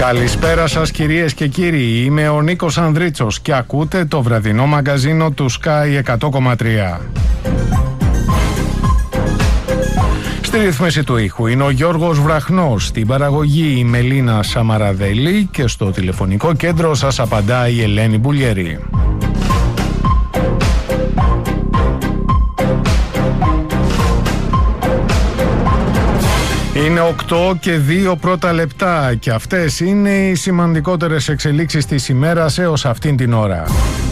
Καλησπέρα σας κυρίες και κύριοι, είμαι ο Νίκος Ανδρίτσος και ακούτε το βραδινό μαγκαζίνο του Sky 100,3. Στη ρύθμιση του ήχου είναι ο Γιώργος Βραχνός, στην παραγωγή η Μελίνα Σαμαραδέλη και στο τηλεφωνικό κέντρο σας απαντά η Ελένη Μπουλιέρη. Είναι 8 και 2 πρώτα λεπτά και αυτές είναι οι σημαντικότερες εξελίξεις της ημέρας έως αυτήν την ώρα.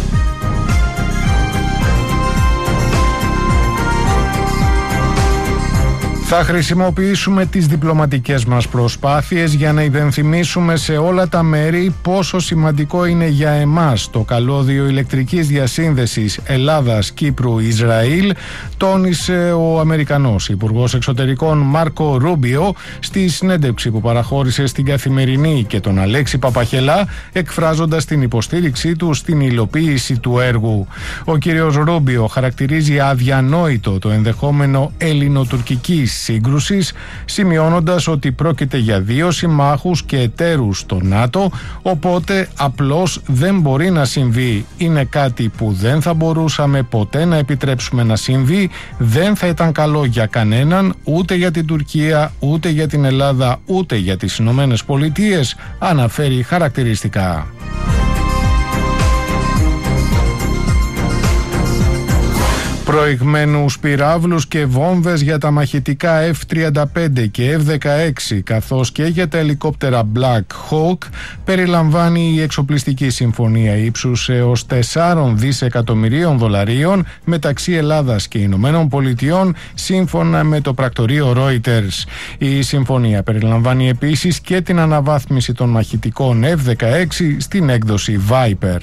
Θα χρησιμοποιήσουμε τις διπλωματικές μας προσπάθειες για να υπενθυμίσουμε σε όλα τα μέρη πόσο σημαντικό είναι για εμάς το καλώδιο ηλεκτρικής διασύνδεσης Ελλάδας-Κύπρου-Ισραήλ, τόνισε ο Αμερικανός Υπουργός Εξωτερικών Μάρκο Ρούμπιο στη συνέντευξη που παραχώρησε στην Καθημερινή και τον Αλέξη Παπαχελά, εκφράζοντας την υποστήριξή του στην υλοποίηση του έργου. Ο κύριος Ρούμπιο χαρακτηρίζει αδιανόητο το ενδεχόμενο ελληνοτουρκικής σύγκρουσης, σημειώνοντας ότι πρόκειται για δύο συμμάχους και εταίρους στο ΝΑΤΟ, οπότε απλώς δεν μπορεί να συμβεί. Είναι κάτι που δεν θα μπορούσαμε ποτέ να επιτρέψουμε να συμβεί, δεν θα ήταν καλό για κανέναν, ούτε για την Τουρκία, ούτε για την Ελλάδα, ούτε για τις Ηνωμένες Πολιτείες, αναφέρει χαρακτηριστικά. Προηγμένους πυράβλους και βόμβες για τα μαχητικά F-35 και F-16 καθώς και για τα ελικόπτερα Black Hawk περιλαμβάνει η εξοπλιστική συμφωνία ύψους έως 4 δισεκατομμυρίων δολαρίων μεταξύ Ελλάδας και Ηνωμένων Πολιτειών, σύμφωνα με το πρακτορείο Reuters. Η συμφωνία περιλαμβάνει επίσης και την αναβάθμιση των μαχητικών F-16 στην έκδοση Viper.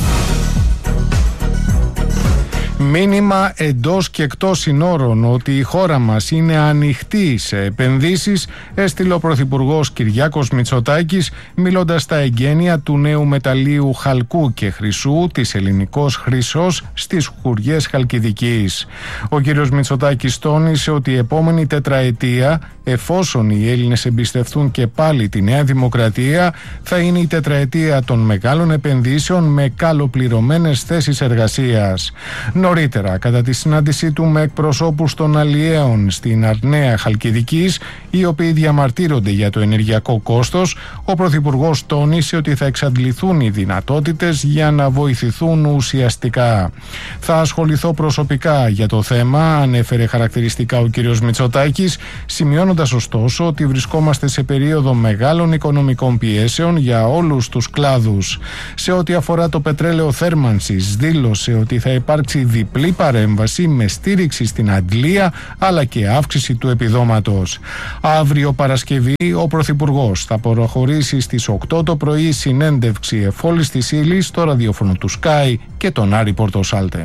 Μήνυμα εντός και εκτός συνόρων ότι η χώρα μας είναι ανοιχτή σε επενδύσεις έστειλε ο Πρωθυπουργός Κυριάκος Μητσοτάκης, μιλώντας στα εγγένεια του νέου μεταλλείου χαλκού και χρυσού της Ελληνικός Χρυσός στις Χουριές Χαλκιδικής. Ο κύριος Μητσοτάκης τόνισε ότι η επόμενη τετραετία, εφόσον οι Έλληνες εμπιστευτούν και πάλι τη Νέα Δημοκρατία, θα είναι η τετραετία των μεγάλων επενδύσεων με καλοπληρωμένες θέσεις εργασίας. Νωρίτερα, κατά τη συνάντησή του με εκπροσώπους των αλλιέων στην Αρναία Χαλκιδικής, οι οποίοι διαμαρτύρονται για το ενεργειακό κόστος, ο Πρωθυπουργός τόνισε ότι θα εξαντληθούν οι δυνατότητες για να βοηθηθούν ουσιαστικά. Θα ασχοληθώ προσωπικά για το θέμα, ανέφερε χαρακτηριστικά ο κ. Μητσοτάκης, σημειώνοντας ωστόσο ότι βρισκόμαστε σε περίοδο μεγάλων οικονομικών πιέσεων για όλους τους κλάδους. Σε ό,τι αφορά το πετρέλαιο θέρμανσης, δήλωσε ότι θα υπάρξει διπλή παρέμβαση με στήριξη στην αντλία αλλά και αύξηση του επιδόματος. Αύριο Παρασκευή ο Πρωθυπουργός θα προχωρήσει στις 8 το πρωί συνέντευξη εφόλης της ύλης στο ραδιόφωνο του Sky και τον Άρη Πορτοσάλτε.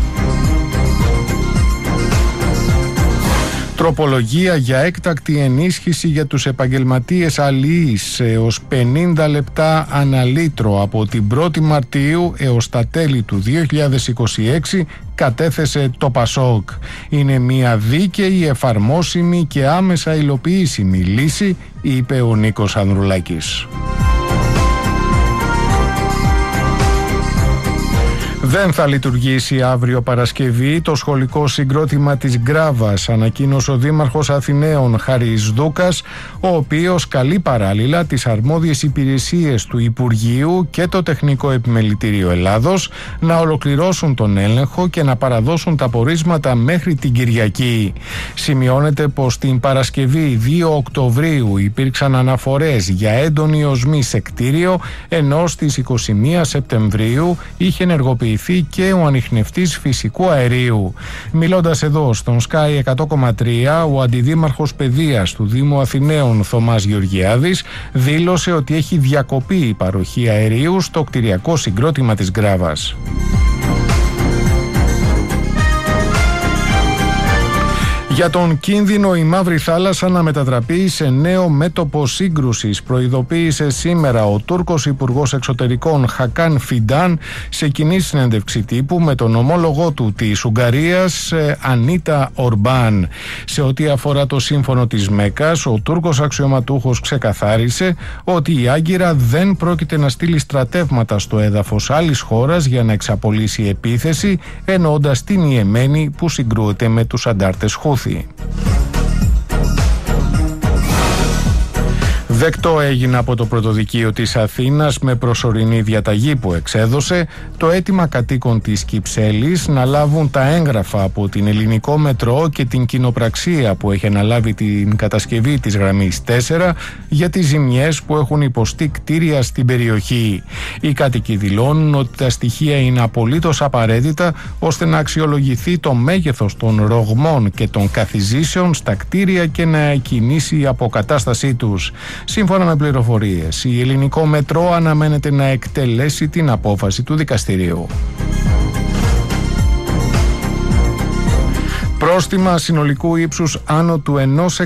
Τροπολογία για έκτακτη ενίσχυση για τους επαγγελματίες αλλιείς έως 50 λεπτά ανά λίτρο από την 1η Μαρτίου έως τα τέλη του 2026 κατέθεσε το ΠΑΣΟΚ. Είναι μια δίκαιη, εφαρμόσιμη και άμεσα υλοποιήσιμη λύση, είπε ο Νίκος Ανδρουλάκης. Δεν θα λειτουργήσει αύριο Παρασκευή το σχολικό συγκρότημα της Γκράβας, ανακοίνωσε ο Δήμαρχος Αθηναίων Χαρίς Δούκας, ο οποίος καλεί παράλληλα τις αρμόδιες υπηρεσίες του Υπουργείου και το Τεχνικό Επιμελητήριο Ελλάδος να ολοκληρώσουν τον έλεγχο και να παραδώσουν τα πορίσματα μέχρι την Κυριακή. Σημειώνεται πως την Παρασκευή 2 Οκτωβρίου υπήρξαν αναφορές για έντονη οσμή σε κτίριο, ενώ στις 21 Σεπτεμβρίου είχε ενεργοποιηθεί και ο ανιχνευτής φυσικού αερίου. Μιλώντας εδώ στον Sky 100,3, ο αντιδήμαρχος παιδείας του Δήμου Αθηναίων Θωμάς Γεωργιάδης δήλωσε ότι έχει διακοπεί η παροχή αερίου στο κτηριακό συγκρότημα της Γκράβας. Για τον κίνδυνο η Μαύρη Θάλασσα να μετατραπεί σε νέο μέτωπο σύγκρουσης, προειδοποίησε σήμερα ο Τούρκος Υπουργός Εξωτερικών Χακάν Φιντάν σε κοινή συνέντευξη τύπου με τον ομόλογό του της Ουγγαρίας Ανίτα Ορμπάν. Σε ό,τι αφορά το σύμφωνο της Μέκκας, ο Τούρκος αξιωματούχος ξεκαθάρισε ότι η Άγκυρα δεν πρόκειται να στείλει στρατεύματα στο έδαφος άλλης χώρας για να εξαπολύσει επίθεση, εννοώντας την Ιεμένη που συγκρούεται με τους αντάρτες Χούθη. Δεκτό έγινε από το Πρωτοδικείο της Αθήνας με προσωρινή διαταγή που εξέδωσε το αίτημα κατοίκων της Κυψέλης να λάβουν τα έγγραφα από την Ελληνικό Μετρό και την κοινοπραξία που έχει αναλάβει την κατασκευή της γραμμής 4 για τις ζημιές που έχουν υποστεί κτίρια στην περιοχή. Οι κάτοικοι δηλώνουν ότι τα στοιχεία είναι απολύτως απαραίτητα ώστε να αξιολογηθεί το μέγεθος των ρογμών και των καθιζήσεων στα κτίρια και να εκκινήσει η αποκατάστασή τους. Σύμφωνα με πληροφορίες, η Ελληνικό Μετρό αναμένεται να εκτελέσει την απόφαση του δικαστηρίου. Πρόστιμα συνολικού ύψους άνω του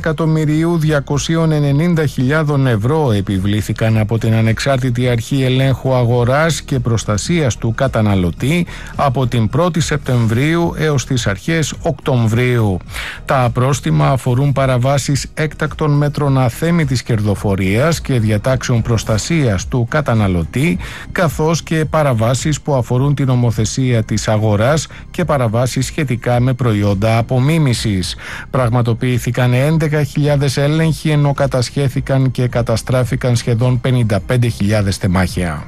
1.290.000 ευρώ επιβλήθηκαν από την Ανεξάρτητη Αρχή Ελέγχου Αγοράς και Προστασίας του Καταναλωτή από την 1η Σεπτεμβρίου έως τις αρχές Οκτωβρίου. Τα πρόστιμα αφορούν παραβάσεις έκτακτων μέτρων αθέμητης κερδοφορίας και διατάξεων προστασίας του καταναλωτή, καθώς και παραβάσεις που αφορούν την νομοθεσία της αγοράς και παραβάσεις σχετικά με προϊόντα απομίμησης. Πραγματοποιήθηκαν 11.000 έλεγχοι, ενώ κατασχέθηκαν και καταστράφηκαν σχεδόν 55.000 τεμάχια.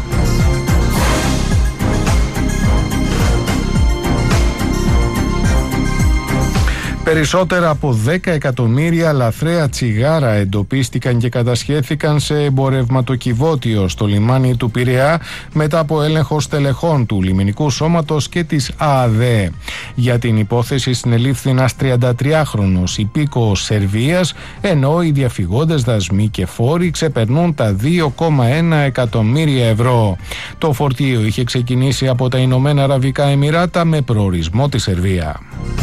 Περισσότερα από 10 εκατομμύρια λαθρέα τσιγάρα εντοπίστηκαν και κατασχέθηκαν σε εμπορευματοκιβώτιο στο λιμάνι του Πειραιά μετά από έλεγχο στελεχών του λιμενικού σώματος και της ΑΑΔΕ. Για την υπόθεση συνελήφθη ένας 33χρονος υπήκοος Σερβίας, ενώ οι διαφυγόντες δασμοί και φόροι ξεπερνούν τα 2,1 εκατομμύρια ευρώ. Το φορτίο είχε ξεκινήσει από τα Ηνωμένα Αραβικά Εμιράτα με προορισμό τη Σερβία.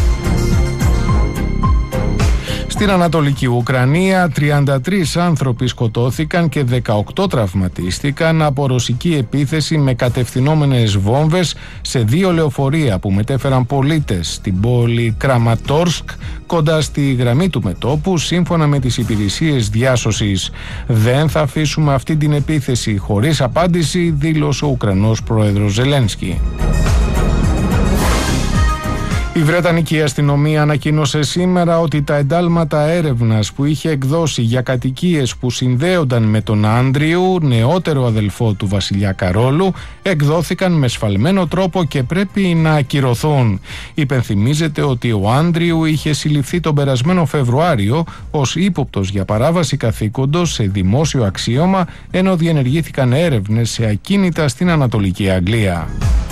Στην Ανατολική Ουκρανία 33 άνθρωποι σκοτώθηκαν και 18 τραυματίστηκαν από ρωσική επίθεση με κατευθυνόμενες βόμβες σε 2 λεωφορεία που μετέφεραν πολίτες στην πόλη Κραματόρσκ κοντά στη γραμμή του μετώπου, σύμφωνα με τις υπηρεσίες διάσωσης. «Δεν θα αφήσουμε αυτή την επίθεση χωρίς απάντηση», δήλωσε ο Ουκρανός πρόεδρος Ζελένσκι. Η Βρετανική αστυνομία ανακοίνωσε σήμερα ότι τα εντάλματα έρευνας που είχε εκδώσει για κατοικίες που συνδέονταν με τον Άντριου, νεότερο αδελφό του βασιλιά Καρόλου, εκδόθηκαν με σφαλμένο τρόπο και πρέπει να ακυρωθούν. Υπενθυμίζεται ότι ο Άντριου είχε συλληφθεί τον περασμένο Φεβρουάριο ως ύποπτος για παράβαση καθήκοντος σε δημόσιο αξίωμα, ενώ διενεργήθηκαν έρευνες σε ακίνητα στην Ανατολική Αγγλία.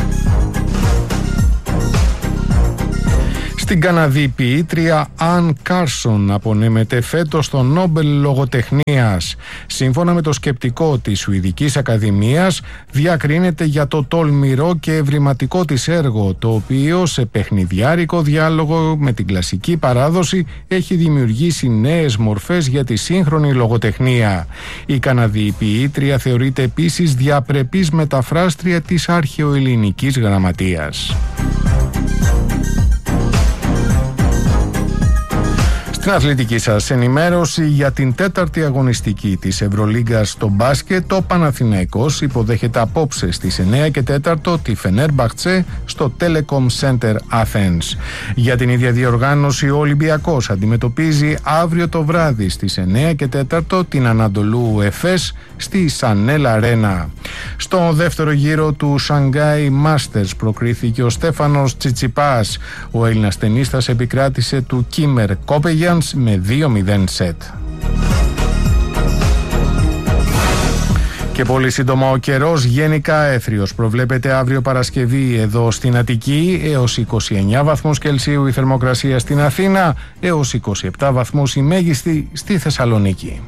Στην Καναδή ποιήτρια Αν Κάρσον απονέμεται φέτος το Νόμπελ Λογοτεχνίας. Σύμφωνα με το σκεπτικό της Σουηδικής Ακαδημίας, διακρίνεται για το τολμηρό και ευρηματικό της έργο, το οποίο σε παιχνιδιάρικο διάλογο με την κλασική παράδοση έχει δημιουργήσει νέες μορφές για τη σύγχρονη λογοτεχνία. Η Καναδή ποιήτρια θεωρείται επίσης διαπρεπής μεταφράστρια της αρχαιοελληνικής γραμματείας. Στην αθλητική σας ενημέρωση, για την 4η αγωνιστική της Ευρωλίγκας στο μπάσκετ, ο Παναθηναϊκός υποδέχεται απόψε στις 9 και 4 τη Φενέρμπαχτσε στο Telecom Center Athens. Για την ίδια διοργάνωση, ο Ολυμπιακός αντιμετωπίζει αύριο το βράδυ στις 9 και 4 την Ανατολού Εφές στη Σανέλ Αρένα. Στο δεύτερο γύρο του Shanghai Masters προκρίθηκε ο Στέφανος Τσιτσιπάς. Ο Έλληνας τενίστας επικράτησε του Κίμερ Κόπεγιανς με 2-0 σετ. Και πολύ σύντομα ο καιρός, γενικά έθριος. Προβλέπεται αύριο Παρασκευή εδώ στην Αττική έως 29 βαθμούς Κελσίου η θερμοκρασία στην Αθήνα, έως 27 βαθμούς η μέγιστη στη Θεσσαλονίκη.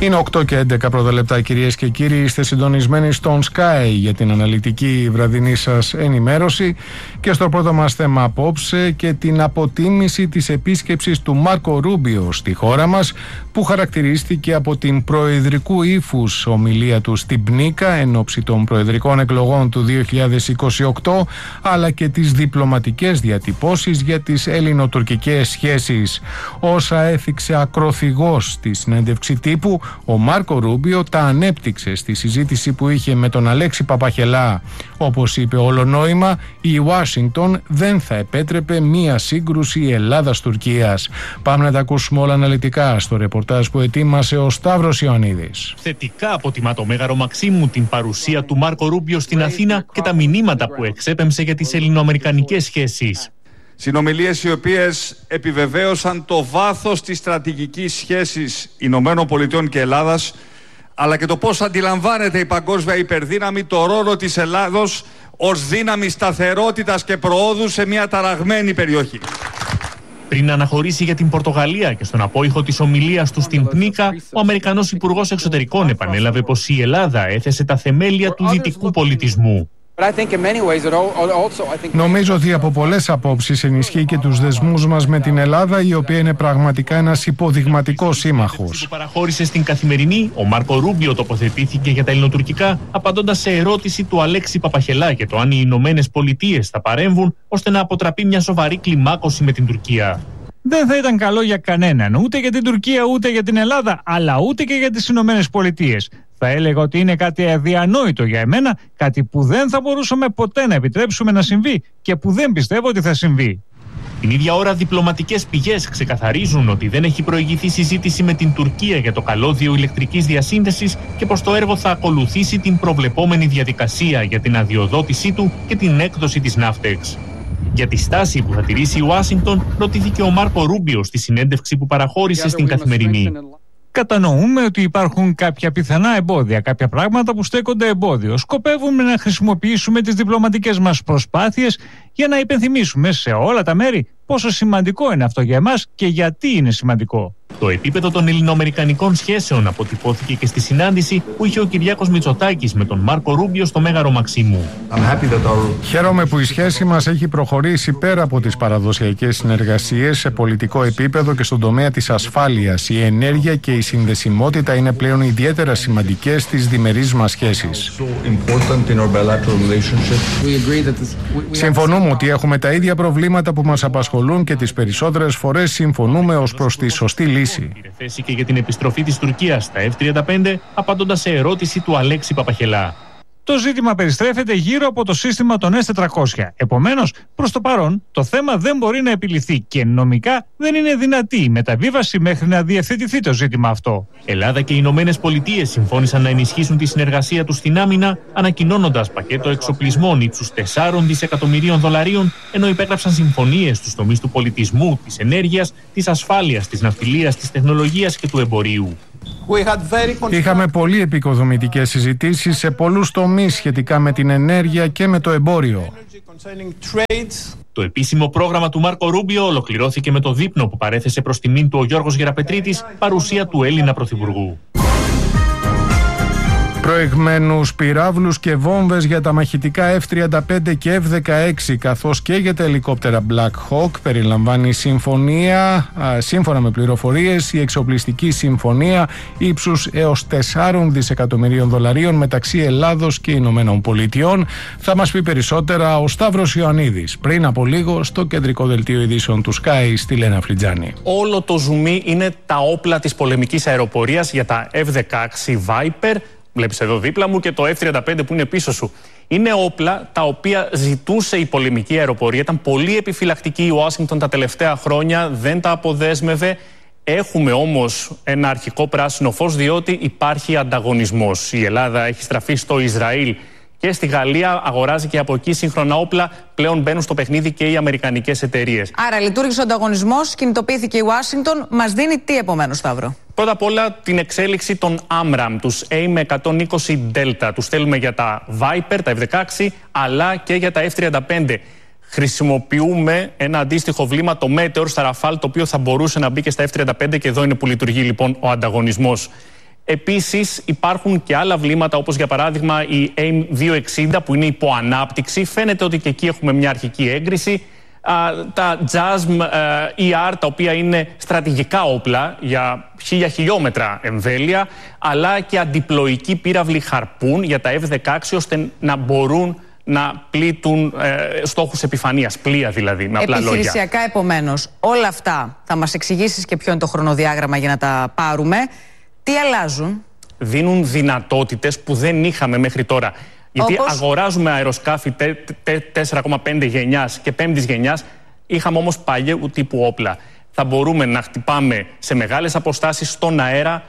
Είναι 8 και 11 πρώτα λεπτά, κυρίες και κύριοι. Είστε συντονισμένοι στον Sky για την αναλυτική βραδινή σας ενημέρωση και στο πρώτο μας θέμα απόψε και την αποτίμηση της επίσκεψης του Μάρκο Ρούμπιο στη χώρα μας, που χαρακτηρίστηκε από την προεδρικού ύφους ομιλία του στην Πνίκα εν ώψη των προεδρικών εκλογών του 2028, αλλά και τις διπλωματικές διατυπώσεις για τις ελληνοτουρκικές σχέσεις. Όσα έθιξε ακροθυγός στη συνέντευξη τύπου, ο Μάρκο Ρούμπιο τα ανέπτυξε στη συζήτηση που είχε με τον Αλέξη Παπαχελά. Όπως είπε ολονόημα, η Ουάσιγκτον δεν θα επέτρεπε μία σύγκρουση Ελλάδας-Τουρκίας. Πάμε να τα ακούσουμε όλα αναλυτικά στο ρεπορτάζ που ετοίμασε ο Σταύρος Ιωαννίδης. Θετικά αποτιμά το Μέγαρο Μαξίμου την παρουσία του Μάρκο Ρούμπιο στην Αθήνα και τα μηνύματα που εξέπεμψε για τις ελληνοαμερικανικές σχέσεις. Συνομιλίες οι οποίες επιβεβαίωσαν το βάθος της στρατηγικής σχέσης ΗΠΑ και Ελλάδας, αλλά και το πώς αντιλαμβάνεται η παγκόσμια υπερδύναμη το ρόλο της Ελλάδος ως δύναμη σταθερότητας και προόδου σε μια ταραγμένη περιοχή. Πριν αναχωρήσει για την Πορτογαλία και στον απόϊχο της ομιλίας του στην Πνίκα, ο Αμερικανός Υπουργός Εξωτερικών επανέλαβε πως η Ελλάδα έθεσε τα θεμέλια του δυτικού πολιτισμού. Νομίζω ότι από πολλές απόψεις ενισχύει και τους δεσμούς μας με την Ελλάδα, η οποία είναι πραγματικά ένας υποδειγματικός σύμμαχος. Που παραχώρησε στην Καθημερινή, ο Μάρκο Ρούμπιο τοποθετήθηκε για τα ελληνοτουρκικά, απαντώντας σε ερώτηση του Αλέξη Παπαχελά για το αν οι Ηνωμένες Πολιτείες θα παρέμβουν ώστε να αποτραπεί μια σοβαρή κλιμάκωση με την Τουρκία. Δεν θα ήταν καλό για κανέναν, ούτε για την Τουρκία, ούτε για την Ελλάδα, αλλά ούτε και για τις Ηνωμένες Πολιτείες. Θα έλεγα ότι είναι κάτι αδιανόητο για εμένα, κάτι που δεν θα μπορούσαμε ποτέ να επιτρέψουμε να συμβεί και που δεν πιστεύω ότι θα συμβεί. Την ίδια ώρα, διπλωματικές πηγές ξεκαθαρίζουν ότι δεν έχει προηγηθεί συζήτηση με την Τουρκία για το καλώδιο ηλεκτρικής διασύνδεσης και πως το έργο θα ακολουθήσει την προβλεπόμενη διαδικασία για την αδειοδότησή του και την έκδοση της Ναύτεξ. Για τη στάση που θα τηρήσει η Ουάσιγκτον, ρωτήθηκε ο Μάρκο Ρούμπιο στη συνέντευξη που παραχώρησε στην Καθημερινή. Κατανοούμε ότι υπάρχουν κάποια πιθανά εμπόδια, κάποια πράγματα που στέκονται εμπόδιο. Σκοπεύουμε να χρησιμοποιήσουμε τις διπλωματικές μας προσπάθειες για να υπενθυμίσουμε σε όλα τα μέρη πόσο σημαντικό είναι αυτό για εμάς και γιατί είναι σημαντικό. Το επίπεδο των ελληνοαμερικανικών σχέσεων αποτυπώθηκε και στη συνάντηση που είχε ο Κυριάκος Μητσοτάκης με τον Μάρκο Ρούμπιο στο Μέγαρο Μαξίμου. Χαίρομαι που η σχέση μας έχει προχωρήσει πέρα από τις παραδοσιακές συνεργασίες σε πολιτικό επίπεδο και στον τομέα της ασφάλειας. Η ενέργεια και η συνδεσιμότητα είναι πλέον ιδιαίτερα σημαντικές στις διμερείς μας σχέσεις. Συμφωνούμε ότι έχουμε τα ίδια προβλήματα που μας απασχολούν και τις περισσότερες φορές συμφωνούμε ως προς τη σωστή λύση. Πήρε θέση και για την επιστροφή της Τουρκίας στα F-35, απαντώντας σε ερώτηση του Αλέξη Παπαχελά. Το ζήτημα περιστρέφεται γύρω από το σύστημα των S-400. Επομένως, προς το παρόν, το θέμα δεν μπορεί να επιληθεί και νομικά δεν είναι δυνατή η μεταβίβαση μέχρι να διευθετηθεί το ζήτημα αυτό. Ελλάδα και οι Ηνωμένες Πολιτείες συμφώνησαν να ενισχύσουν τη συνεργασία τους στην άμυνα, ανακοινώνοντας πακέτο εξοπλισμών ύψους $4 δισεκατομμυρίων, ενώ υπέγραψαν συμφωνίες στους τομείς του πολιτισμού, της ενέργειας, της ασφάλειας, της ναυτιλίας, της τεχνολογίας και του εμπορίου. Είχαμε πολύ επικοδομητικές συζητήσεις σε πολλούς τομείς σχετικά με την ενέργεια και με το εμπόριο. Το επίσημο πρόγραμμα του Μάρκο Ρούμπιο ολοκληρώθηκε με το δείπνο που παρέθεσε προς τιμήν του ο Γιώργος Γεραπετρίτης, παρουσία του Έλληνα Πρωθυπουργού. Προηγμένους πυράβλους και βόμβες για τα μαχητικά F-35 και F-16 καθώς και για τα ελικόπτερα Black Hawk περιλαμβάνει συμφωνία, σύμφωνα με πληροφορίες, η εξοπλιστική συμφωνία ύψους έως $4 δισεκατομμυρίων μεταξύ Ελλάδος και Ηνωμένων Πολιτειών. Θα μας πει περισσότερα ο Σταύρος Ιωαννίδης πριν από λίγο στο κεντρικό δελτίο ειδήσεων του Sky στη Λένα Φλιτζάνη. Όλο το ζουμί είναι τα όπλα της πολεμικής αεροπορίας για τα F-16 Viper. Βλέπεις εδώ δίπλα μου και το F-35 που είναι πίσω σου. Είναι όπλα τα οποία ζητούσε η πολεμική αεροπορία. Ήταν πολύ επιφυλακτική η Ουάσιγκτον τα τελευταία χρόνια, δεν τα αποδέσμευε. Έχουμε όμως ένα αρχικό πράσινο φως διότι υπάρχει ανταγωνισμός. Η Ελλάδα έχει στραφεί στο Ισραήλ και στη Γαλλία, αγοράζει και από εκεί σύγχρονα όπλα. Πλέον μπαίνουν στο παιχνίδι και οι αμερικανικές εταιρείες. Άρα λειτουργήσε ο ανταγωνισμός, κινητοποιήθηκε η Ουάσιγκτον. Μας δίνει τι επομένως, Σταύρο? Πρώτα απ' όλα την εξέλιξη των AMRAAM, τους AIM-120 Delta. Τους στέλνουμε για τα Viper, τα F-16, αλλά και για τα F-35. Χρησιμοποιούμε ένα αντίστοιχο βλήμα, το Meteor στα Rafale, το οποίο θα μπορούσε να μπει και στα F-35 και εδώ είναι που λειτουργεί λοιπόν ο ανταγωνισμός. Επίσης υπάρχουν και άλλα βλήματα, όπως για παράδειγμα η AIM 260 που είναι υποανάπτυξη. Φαίνεται ότι και εκεί έχουμε μια αρχική έγκριση. Τα JASM ER, τα οποία είναι στρατηγικά όπλα για 1000 χιλιόμετρα εμβέλεια, αλλά και αντιπλοϊκοί πύραυλοι Harpoon για τα F-16, ώστε να μπορούν να πλήττουν στόχους επιφανείας, πλοία δηλαδή, με απλά λόγια. Επιχειρησιακά, επομένως, όλα αυτά θα μας εξηγήσεις και ποιο είναι το χρονοδιάγραμμα για να τα πάρουμε. Τι αλλάζουν? Δίνουν δυνατότητες που δεν είχαμε μέχρι τώρα. Γιατί αγοράζουμε αεροσκάφη 4,5 γενιάς και 5ης γενιάς, είχαμε όμως παλιού τύπου όπλα. Θα μπορούμε να χτυπάμε σε μεγάλες αποστάσεις στον αέρα,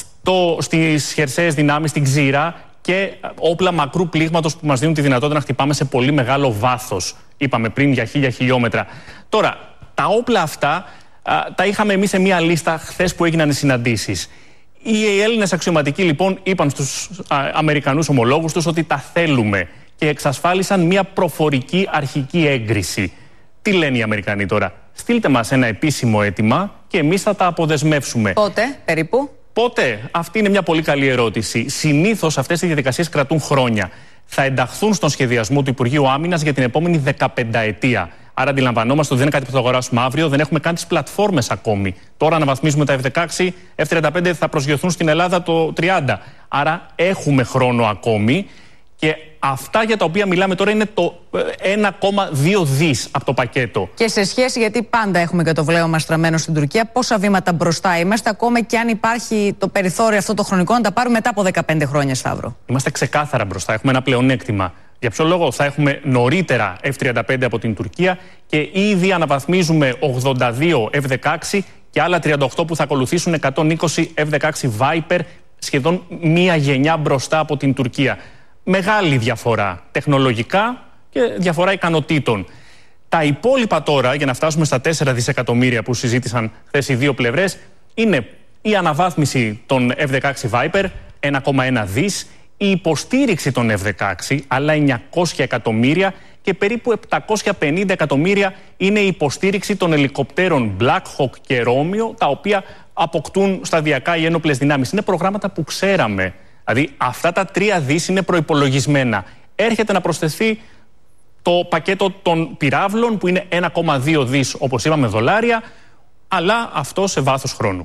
στις χερσαίες δυνάμεις, στην ξηρά, και όπλα μακρού πλήγματος που μας δίνουν τη δυνατότητα να χτυπάμε σε πολύ μεγάλο βάθος. Είπαμε πριν για 1000 χιλιόμετρα. Τώρα, τα όπλα αυτά τα είχαμε εμείς σε μία λίστα χθες που έγιναν οι συναντήσεις. Οι Έλληνες αξιωματικοί λοιπόν είπαν στους Αμερικανούς ομολόγους τους ότι τα θέλουμε και εξασφάλισαν μια προφορική αρχική έγκριση. Τι λένε οι Αμερικανοί τώρα? Στείλτε μας ένα επίσημο αίτημα και εμείς θα τα αποδεσμεύσουμε. Πότε περίπου? Πότε? Αυτή είναι μια πολύ καλή ερώτηση. Συνήθως αυτές οι διαδικασίες κρατούν χρόνια. Θα ενταχθούν στον σχεδιασμό του Υπουργείου Άμυνας για την επόμενη 15ετία. Άρα αντιλαμβανόμαστε ότι δεν είναι κάτι που θα αγοράσουμε αύριο, δεν έχουμε καν τις πλατφόρμες ακόμη. Τώρα αναβαθμίζουμε τα F-16, F-35 θα προσγειωθούν στην Ελλάδα το 30. Άρα έχουμε χρόνο ακόμη και αυτά για τα οποία μιλάμε τώρα είναι το 1,2 δις από το πακέτο. Και σε σχέση, γιατί πάντα έχουμε και το βλέμμα μας στραμμένο στην Τουρκία, πόσα βήματα μπροστά είμαστε, ακόμα και αν υπάρχει το περιθώριο αυτό το χρονικό να τα πάρουμε μετά από 15 χρόνια, Σταύρο? Είμαστε ξεκάθαρα μπροστά, έχουμε ένα πλεονέκτημα. Για ποιο λόγο? Θα έχουμε νωρίτερα F-35 από την Τουρκία και ήδη αναβαθμίζουμε 82 F-16 και άλλα 38 που θα ακολουθήσουν, 120 F-16 Viper, σχεδόν μία γενιά μπροστά από την Τουρκία. Μεγάλη διαφορά τεχνολογικά και διαφορά ικανοτήτων. Τα υπόλοιπα τώρα, για να φτάσουμε στα 4 δισεκατομμύρια που συζήτησαν χθες οι δύο πλευρές, είναι η αναβάθμιση των F-16 Viper, 1,1 δις, η υποστήριξη των F-16, άλλα 900 εκατομμύρια, και περίπου 750 εκατομμύρια είναι η υποστήριξη των ελικοπτέρων Black Hawk και Romeo, τα οποία αποκτούν σταδιακά οι ένοπλες δυνάμεις. Είναι προγράμματα που ξέραμε. Δηλαδή αυτά τα 3 δις είναι προϋπολογισμένα. Έρχεται να προσθεθεί το πακέτο των πυράβλων που είναι 1,2 δις, όπως είπαμε, δολάρια, αλλά αυτό σε βάθος χρόνου.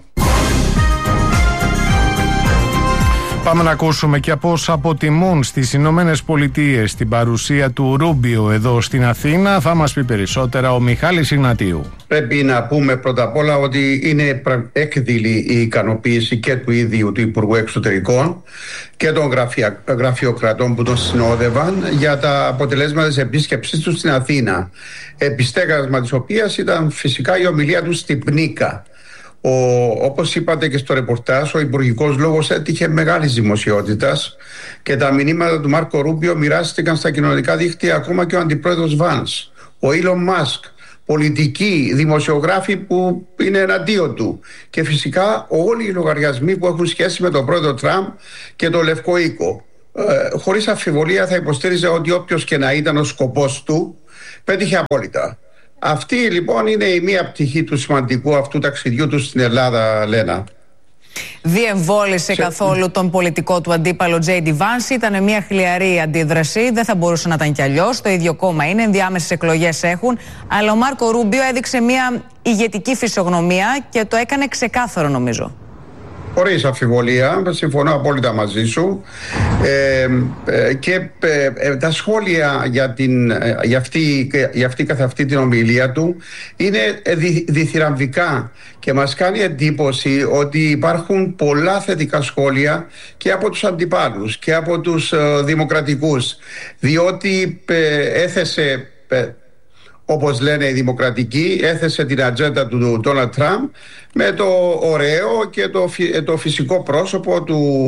Πάμε να ακούσουμε και πώς αποτιμούν στις Ηνωμένες Πολιτείες την παρουσία του Ρούμπιο εδώ στην Αθήνα. Θα μας πει περισσότερα ο Μιχάλης Ιγνατίου. Πρέπει να πούμε πρώτα απ' όλα ότι είναι έκδηλη η ικανοποίηση και του ίδιου του Υπουργού Εξωτερικών και των γραφειοκρατών που τον συνόδευαν για τα αποτελέσματα της επίσκεψής του στην Αθήνα. Επιστέγασμα της οποίας ήταν φυσικά η ομιλία του στην Πνίκα. Όπως είπατε και στο ρεπορτάζ, ο υπουργικός λόγος έτυχε μεγάλης δημοσιότητας και τα μηνύματα του Μάρκο Ρούμπιο μοιράστηκαν στα κοινωνικά δίκτυα, ακόμα και ο αντιπρόεδρος Βάνς, ο Ήλον Μάσκ, πολιτικοί, δημοσιογράφοι που είναι εναντίον του, και φυσικά όλοι οι λογαριασμοί που έχουν σχέση με τον πρόεδρο Τραμπ και το Λευκό Οίκο. Χωρίς αμφιβολία θα υποστήριζε ότι όποιος και να ήταν ο σκοπός του, πέτυχε απόλυτα. Αυτή λοιπόν είναι η μία πτυχή του σημαντικού αυτού ταξιδιού του στην Ελλάδα, Λένα. Διεμβόλησε καθόλου τον πολιτικό του αντίπαλο J.D. Vance? Ήταν μια χλιαρή αντίδραση, δεν θα μπορούσε να ήταν κι αλλιώς. Το ίδιο κόμμα είναι, ενδιάμεσες εκλογές έχουν. Αλλά ο Μάρκο Ρούμπιο έδειξε μια ηγετική φυσιογνωμία και το έκανε ξεκάθαρο, νομίζω. Χωρίς αμφιβολία, συμφωνώ απόλυτα μαζί σου, και τα σχόλια για αυτή καθ' αυτή την ομιλία του είναι διθυραμβικά και μας κάνει εντύπωση ότι υπάρχουν πολλά θετικά σχόλια και από τους αντιπάλους και από τους δημοκρατικούς, διότι έθεσε, όπως λένε οι δημοκρατικοί, έθεσε την ατζέντα του Ντόναλντ Τραμπ με το ωραίο και το φυσικό πρόσωπο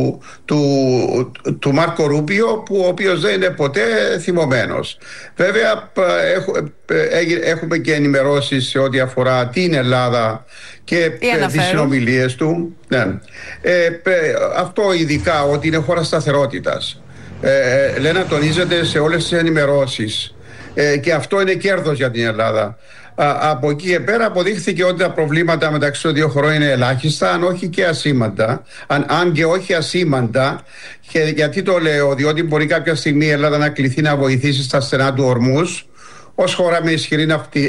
του Μάρκο Ρούμπιο, ο οποίος δεν είναι ποτέ θυμωμένος. Βέβαια έχουμε και ενημερώσεις σε ό,τι αφορά την Ελλάδα και τις συνομιλίες του. Ναι. Αυτό ειδικά, ότι είναι χώρα σταθερότητας. Λένα, τονίζεται σε όλες τις ενημερώσεις. και αυτό είναι κέρδος για την Ελλάδα. Από εκεί και πέρα αποδείχθηκε ότι τα προβλήματα μεταξύ των δύο χωρών είναι ελάχιστα, αν όχι και ασήμαντα. Αν και όχι ασήμαντα. Και γιατί το λέω? Διότι μπορεί κάποια στιγμή η Ελλάδα να κληθεί να βοηθήσει στα στενά του Ορμούζ, ως χώρα με ισχυρή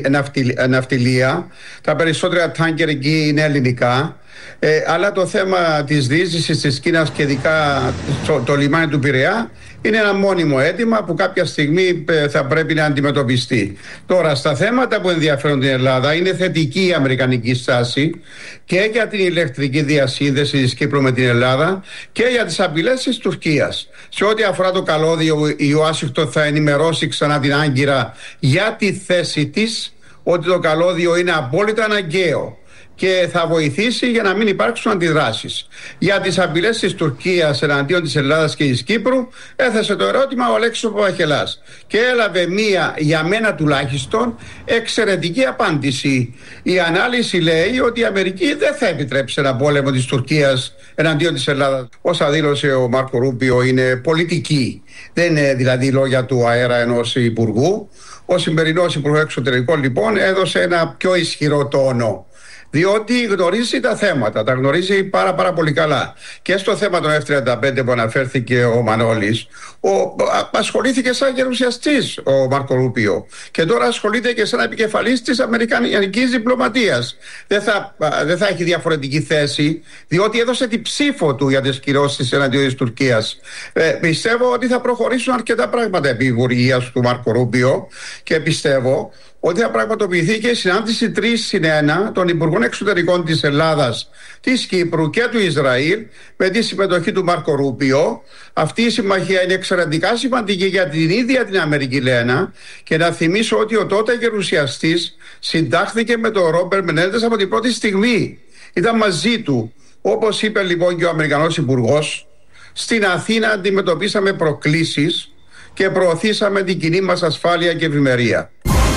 ναυτιλία. Τα περισσότερα τάνκερ εκεί είναι ελληνικά. Αλλά το θέμα της διείσδυσης της Κίνας και ειδικά το λιμάνι του Πειραιά είναι ένα μόνιμο αίτημα που κάποια στιγμή θα πρέπει να αντιμετωπιστεί. Τώρα, στα θέματα που ενδιαφέρουν την Ελλάδα, είναι θετική η αμερικανική στάση και για την ηλεκτρική διασύνδεση της Κύπρου με την Ελλάδα και για τις απειλές της Τουρκίας. Σε ό,τι αφορά το καλώδιο, η Ουάσιγκτον θα ενημερώσει ξανά την Άγκυρα για τη θέση της, ότι το καλώδιο είναι απόλυτα αναγκαίο και θα βοηθήσει για να μην υπάρξουν αντιδράσεις. Για τις απειλές της Τουρκίας εναντίον της Ελλάδας και της Κύπρου έθεσε το ερώτημα ο Αλέξης Παπαχελάς και έλαβε μία, για μένα τουλάχιστον, εξαιρετική απάντηση. Η ανάλυση λέει ότι η Αμερική δεν θα επιτρέψει ένα πόλεμο της Τουρκίας εναντίον της Ελλάδας. Όσα δήλωσε ο Μάρκο Ρούμπιο είναι πολιτική. Δεν είναι δηλαδή λόγια του αέρα ενός υπουργού. Ο σημερινός Υπουργός Εξωτερικών λοιπόν έδωσε ένα πιο ισχυρό τόνο, διότι γνωρίζει τα θέματα, τα γνωρίζει πάρα πολύ καλά. Και στο θέμα των F-35 που αναφέρθηκε ο Μανώλης, ασχολήθηκε σαν γερουσιαστής ο Μάρκο Ρούμπιο και τώρα ασχολείται και σαν επικεφαλής της αμερικανικής διπλωματίας. Δεν θα έχει διαφορετική θέση, διότι έδωσε την ψήφο του για τις κυρώσεις εναντίον της Τουρκίας. Πιστεύω ότι θα προχωρήσουν αρκετά πράγματα επί υπουργείας του Μάρκο Ρούμπιο και πιστεύω ότι θα πραγματοποιηθεί και η συνάντηση 3+1 των Υπουργών Εξωτερικών της Ελλάδας, της Κύπρου και του Ισραήλ με τη συμμετοχή του Μάρκο Ρούμπιο. Αυτή η συμμαχία είναι εξαιρετικά σημαντική για την ίδια την Αμερική, Λένα, και να θυμίσω ότι ο τότε γερουσιαστής συντάχθηκε με τον Ρόμπερτ Μενέντες από την πρώτη στιγμή. Ήταν μαζί του. Όπως είπε λοιπόν και ο Αμερικανός Υπουργός, στην Αθήνα αντιμετωπίσαμε προκλήσεις και προωθήσαμε την κοινή μας ασφάλεια και ευημερία.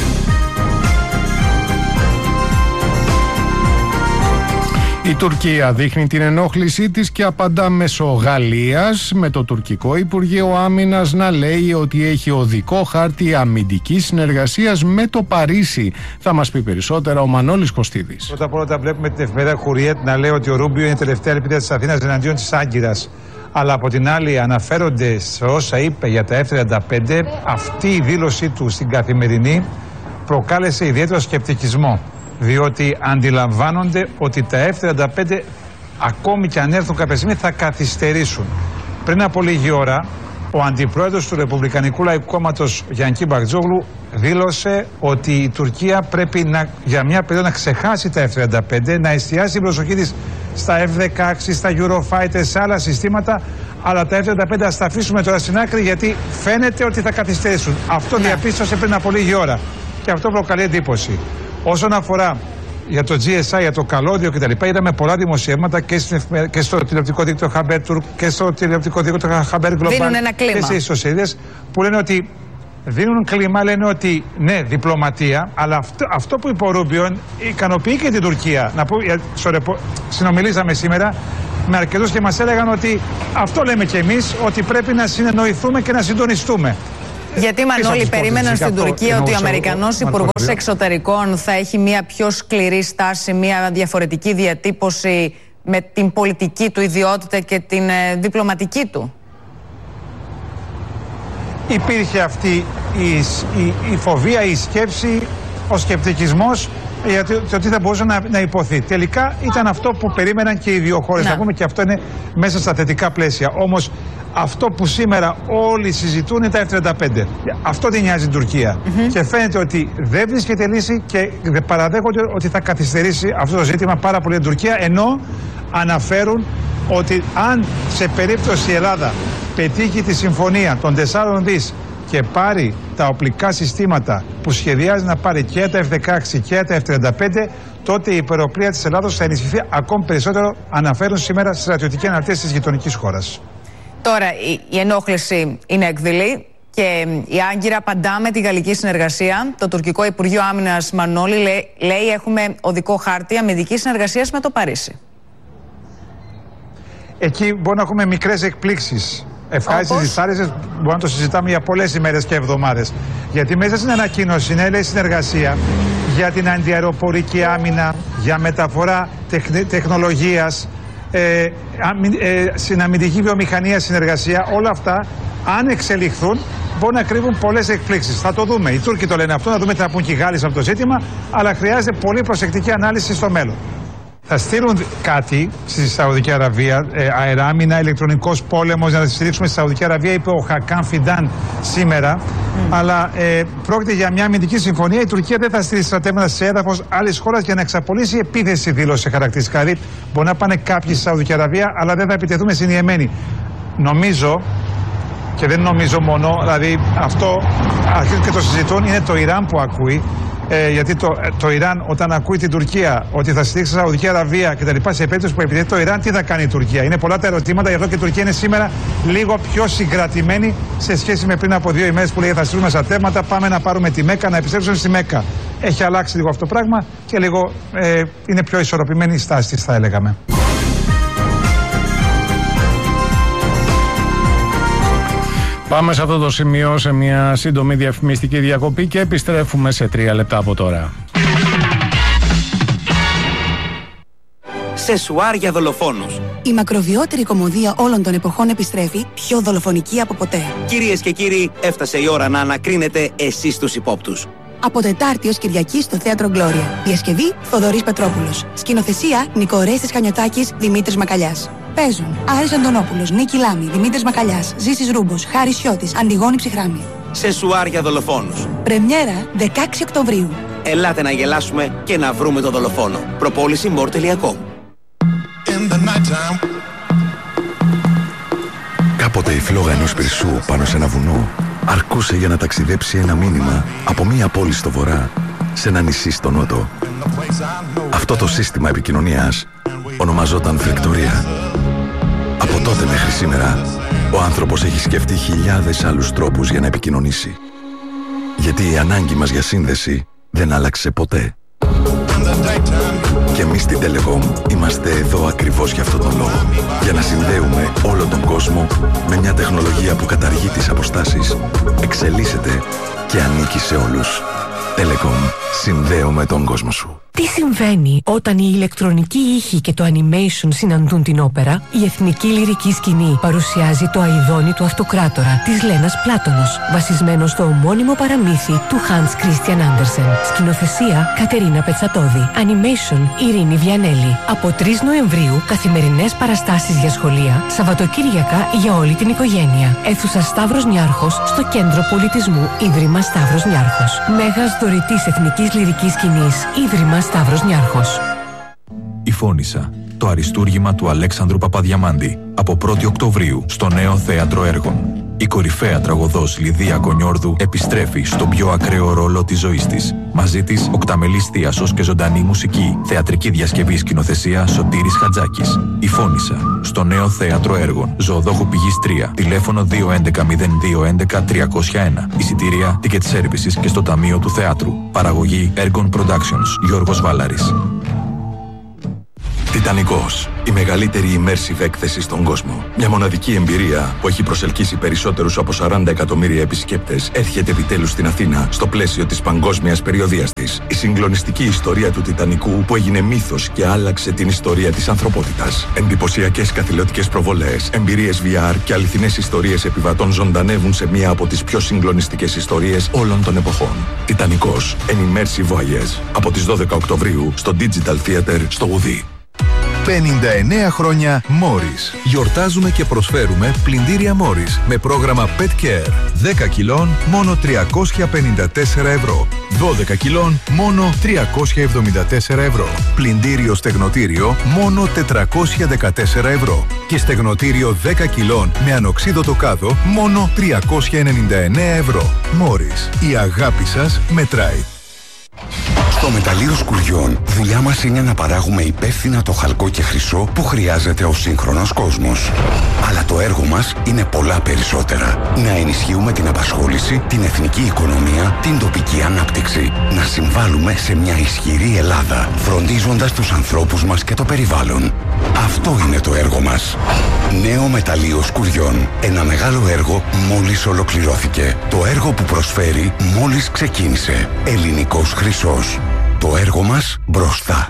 Η Τουρκία δείχνει την ενόχλησή της και απαντά μέσω Γαλλίας, με το τουρκικό Υπουργείο Άμυνας να λέει ότι έχει οδικό χάρτη αμυντικής συνεργασίας με το Παρίσι. Θα μας πει περισσότερα ο Μανώλης Κωστίδης. Πρώτα απ' όλα βλέπουμε την εφημερίδα Χουριέτ να λέει ότι ο Ρούμπιο είναι η τελευταία ελπίδα της Αθήνας εναντίον της Άγκυρας. Αλλά από την άλλη αναφέρονται σε όσα είπε για τα F-35, αυτή η δήλωσή του στην Καθημερινή προκάλεσε ιδιαίτερο σκεπτικισμό. Διότι αντιλαμβάνονται ότι τα F-35 ακόμη και αν έρθουν κάποια στιγμή θα καθυστερήσουν. Πριν από λίγη ώρα ο αντιπρόεδρος του Ρεπουμπλικανικού Λαϊκού Κόμματος Γιαννίκη Μπαρτζόγλου δήλωσε ότι η Τουρκία πρέπει για μια περίοδο να ξεχάσει τα F-35, να εστιάσει την προσοχή της στα F-16, στα Eurofighter, σε άλλα συστήματα, αλλά τα F-35 ας τα αφήσουμε τώρα στην άκρη γιατί φαίνεται ότι θα καθυστερήσουν. Αυτό διαπίστωσε πριν από λίγη ώρα και αυτό προκαλεί εντύπωση. Όσον αφορά για το GSI, για το καλώδιο κτλ., είδαμε πολλά δημοσιεύματα και στο τηλεοπτικό δίκτυο Haberturk και στο τηλεοπτικό δίκτυο Haber Global και σε ιστοσελίδες που λένε ότι δίνουν κλίμα, λένε ότι ναι, διπλωματία, αλλά αυτό που είπε ο Ρούμπιο ικανοποιεί και την Τουρκία. Συνομιλήσαμε σήμερα με αρκετούς και μας έλεγαν ότι αυτό λέμε κι εμείς, ότι πρέπει να συνεννοηθούμε και να συντονιστούμε. Γιατί, Μανώλη, περίμεναν στην Τουρκία ότι ο Αμερικανός Υπουργός Εξωτερικών θα έχει μια πιο σκληρή στάση, μια διαφορετική διατύπωση με την πολιτική του ιδιότητα και την διπλωματική του? Υπήρχε αυτή η φοβία, η σκέψη, ο σκεπτικισμός γιατί ότι θα μπορούσε να υποθεί. Τελικά ήταν αυτό που περίμεναν και οι δύο χώρες. Να πούμε και αυτό είναι μέσα στα θετικά πλαίσια. Όμως αυτό που σήμερα όλοι συζητούν είναι τα F-35. Αυτό δεν νοιάζει την Τουρκία. Και φαίνεται ότι δεν βρίσκεται λύση και παραδέχονται ότι θα καθυστερήσει αυτό το ζήτημα πάρα πολύ την Τουρκία. Ενώ αναφέρουν ότι αν σε περίπτωση η Ελλάδα πετύχει τη συμφωνία των 4 δις και πάρει τα οπλικά συστήματα που σχεδιάζει να πάρει και τα F-16 και τα F-35, τότε η υπεροπλία της Ελλάδος θα ενισχυθεί ακόμη περισσότερο, αναφέρουν σήμερα στις στρατιωτικές αναρτήσεις της γειτονικής χώρας. Τώρα η ενόχληση είναι εκδηλή και η Άγκυρα απαντά με τη γαλλική συνεργασία. Το τουρκικό Υπουργείο Άμυνας, Μανώλη, λέει έχουμε οδικό χάρτη αμυντικής συνεργασίας με το Παρίσι. Εκεί μπορεί να έχουμε μικρές εκπλήξεις. Ευχάριστες, δυσάρεστες, μπορούμε να το συζητάμε για πολλές ημέρες και εβδομάδες. Γιατί μέσα στην ανακοίνωση είναι, λέει, συνεργασία για την αντιαεροπορική άμυνα, για μεταφορά τεχνολογίας, συναμυντική βιομηχανία, συνεργασία. Όλα αυτά, αν εξελιχθούν, μπορεί να κρύβουν πολλές εκπλήξεις. Θα το δούμε. Οι Τούρκοι το λένε αυτό, να δούμε τι θα πούν και οι Γάλλοι σε αυτό το ζήτημα, αλλά χρειάζεται πολύ προσεκτική ανάλυση στο μέλλον. Θα στείλουν κάτι στη Σαουδική Αραβία, αεράμινα, ηλεκτρονικός πόλεμος, να τη στηρίξουμε στη Σαουδική Αραβία, είπε ο Χακάν Φιντάν σήμερα. Αλλά πρόκειται για μια αμυντική συμφωνία. Η Τουρκία δεν θα στείλει στρατεύματα σε έδαφος άλλης χώρας για να εξαπολύσει επίθεση, δήλωσε χαρακτηριστικά. Δηλαδή, μπορεί να πάνε κάποιοι στη Σαουδική Αραβία, αλλά δεν θα επιτεθούμε στην Ιεμένη. Νομίζω, και δεν νομίζω μόνο, δηλαδή αυτό αρχίζουν και το συζητούν, είναι το Ιράν που ακούει. Γιατί το Ιράν, όταν ακούει την Τουρκία ότι θα στηρίξει τη Σαουδική Αραβία και τα λοιπά, σε περίπτωση που επιτεθεί το Ιράν, τι θα κάνει η Τουρκία? Είναι πολλά τα ερωτήματα, γι' αυτό και η Τουρκία είναι σήμερα λίγο πιο συγκρατημένη σε σχέση με πριν από 2 ημέρες που λέει θα στείλουμε στρατεύματα, πάμε να πάρουμε τη Μέκα, να επιστρέψουμε στη Μέκα. Έχει αλλάξει λίγο αυτό το πράγμα και λίγο είναι πιο ισορροπημένη η στάση της, θα έλεγαμε. Πάμε σε αυτό το σημείο σε μια σύντομη διαφημιστική διακοπή και επιστρέφουμε σε 3 λεπτά από τώρα. Σεσουάρ για δολοφόνους. Η μακροβιότερη κωμωδία όλων των εποχών επιστρέφει πιο δολοφονική από ποτέ. Κυρίες και κύριοι, έφτασε η ώρα να ανακρίνετε εσείς τους υπόπτους. Από Τετάρτη ως Κυριακή στο Θέατρο Γκλώρια. Διασκευή Θοδωρής Πετρόπουλος. Σκηνοθεσία Νικορέστης Χανιωτάκης, Δημήτρης Μακαλιάς. Παίζουν Άρης Αντωνόπουλος, Νίκη Λάμη, Δημήτρης Μακαλιάς, Ζήσης Ρούμπος, Χάρης Σιώτης, Αντιγόνη Ψυχράμη. Σεσουάρ για δολοφόνους. Πρεμιέρα 16 Οκτωβρίου. Ελάτε να γελάσουμε και να βρούμε τον δολοφόνο. Προπόληση more.com. Κάποτε η φλόγα ενός πυρσού πάνω σε ένα βουνό αρκούσε για να ταξιδέψει ένα μήνυμα από μία πόλη στο βορρά σε ένα νησί στο νότο. Αυτό το σύστημα επικοινωνίας ονομαζόταν φρεκτορία. Από τότε μέχρι σήμερα, ο άνθρωπος έχει σκεφτεί χιλιάδες άλλους τρόπους για να επικοινωνήσει. Γιατί η ανάγκη μας για σύνδεση δεν άλλαξε ποτέ. Και εμείς στην Telecom είμαστε εδώ ακριβώς για αυτόν τον λόγο. Για να συνδέουμε όλο τον κόσμο με μια τεχνολογία που καταργεί τις αποστάσεις, εξελίσσεται και ανήκει σε όλους. Telecom. Συνδέουμε τον κόσμο σου. Τι συμβαίνει όταν η ηλεκτρονική ήχη και το animation συναντούν την όπερα? Η Εθνική Λυρική Σκηνή παρουσιάζει το αηδόνι του Αυτοκράτορα της Λένας Πλάτωνος, βασισμένο στο ομώνυμο παραμύθι του Hans Christian Andersen. Σκηνοθεσία Κατερίνα Πετσατώδη. Animation Ειρήνη Βιανέλη. Από 3 Νοεμβρίου καθημερινές παραστάσεις για σχολεία, Σαββατοκύριακα για όλη την οικογένεια. Αίθουσα Σταύρος Νιάρχος στο Κέντρο Πολιτισμού Ίδρυμα Σταύρος Νιάρχος. Μέγας δωρητής Εθνικής Λυρικής Σκηνής Ίδρυμα Σταύρος Νιάρχος. Η Φώνισσα, το αριστούργημα του Αλέξανδρου Παπαδιαμάντη, από 1η Οκτωβρίου στο Νέο Θέατρο Έργων. Η κορυφαία τραγωδός Λιδία Κονιόρδου επιστρέφει στον πιο ακραίο ρόλο της ζωής της. Μαζί της οκταμελής θίασος και ζωντανή μουσική. Θεατρική διασκευή, σκηνοθεσία Σωτήρης Χατζάκης. Η Φώνισσα, στο Νέο Θέατρο Έργων. Ζωοδόχου Πηγής 3. Τηλέφωνο 211-0211-301. Εισιτήρια, ticket services και στο Ταμείο του Θεάτρου. Παραγωγή Ergon Productions. Γιώργος Βάλαρης. Τιτανικός, η μεγαλύτερη immersive έκθεση στον κόσμο. Μια μοναδική εμπειρία που έχει προσελκύσει περισσότερους από 40 εκατομμύρια επισκέπτες έρχεται επιτέλους στην Αθήνα στο πλαίσιο της παγκόσμιας περιοδείας της. Η συγκλονιστική ιστορία του Τιτανικού που έγινε μύθος και άλλαξε την ιστορία της ανθρωπότητας. Εντυπωσιακές καθηλωτικές προβολές, εμπειρίες VR και αληθινές ιστορίες επιβατών ζωντανεύουν σε μία από τις πιο συγκλονιστικές ιστορίες όλων των εποχών. Τιτανικός, an immersive voyage. Από τις 12 Οκτωβρίου στο Digital Theater στο Ουδί. 59 χρόνια Morris. Γιορτάζουμε και προσφέρουμε πλυντήρια Morris με πρόγραμμα Pet Care. 10 κιλών μόνο 354 ευρώ. 12 κιλών μόνο 374 ευρώ. Πλυντήριο στεγνοτήριο μόνο 414 ευρώ. Και στεγνοτήριο 10 κιλών με ανοξίδωτο κάδο μόνο 399 ευρώ. Morris. Η αγάπη σας μετράει. Στο μεταλλείο Σκουριών, δουλειά μας είναι να παράγουμε υπεύθυνα το χαλκό και χρυσό που χρειάζεται ο σύγχρονος κόσμος. Αλλά το έργο μας είναι πολλά περισσότερα. Να ενισχύουμε την απασχόληση, την εθνική οικονομία, την τοπική ανάπτυξη. Να συμβάλλουμε σε μια ισχυρή Ελλάδα, φροντίζοντας τους ανθρώπους μας και το περιβάλλον. Αυτό είναι το έργο μας. Νέο μεταλλείο Σκουριών. Ένα μεγάλο έργο μόλις ολοκληρώθηκε. Το έργο που προσφέρει μόλις ξεκίνησε. Ελληνικός χρυσός. Το έργο μας μπροστά.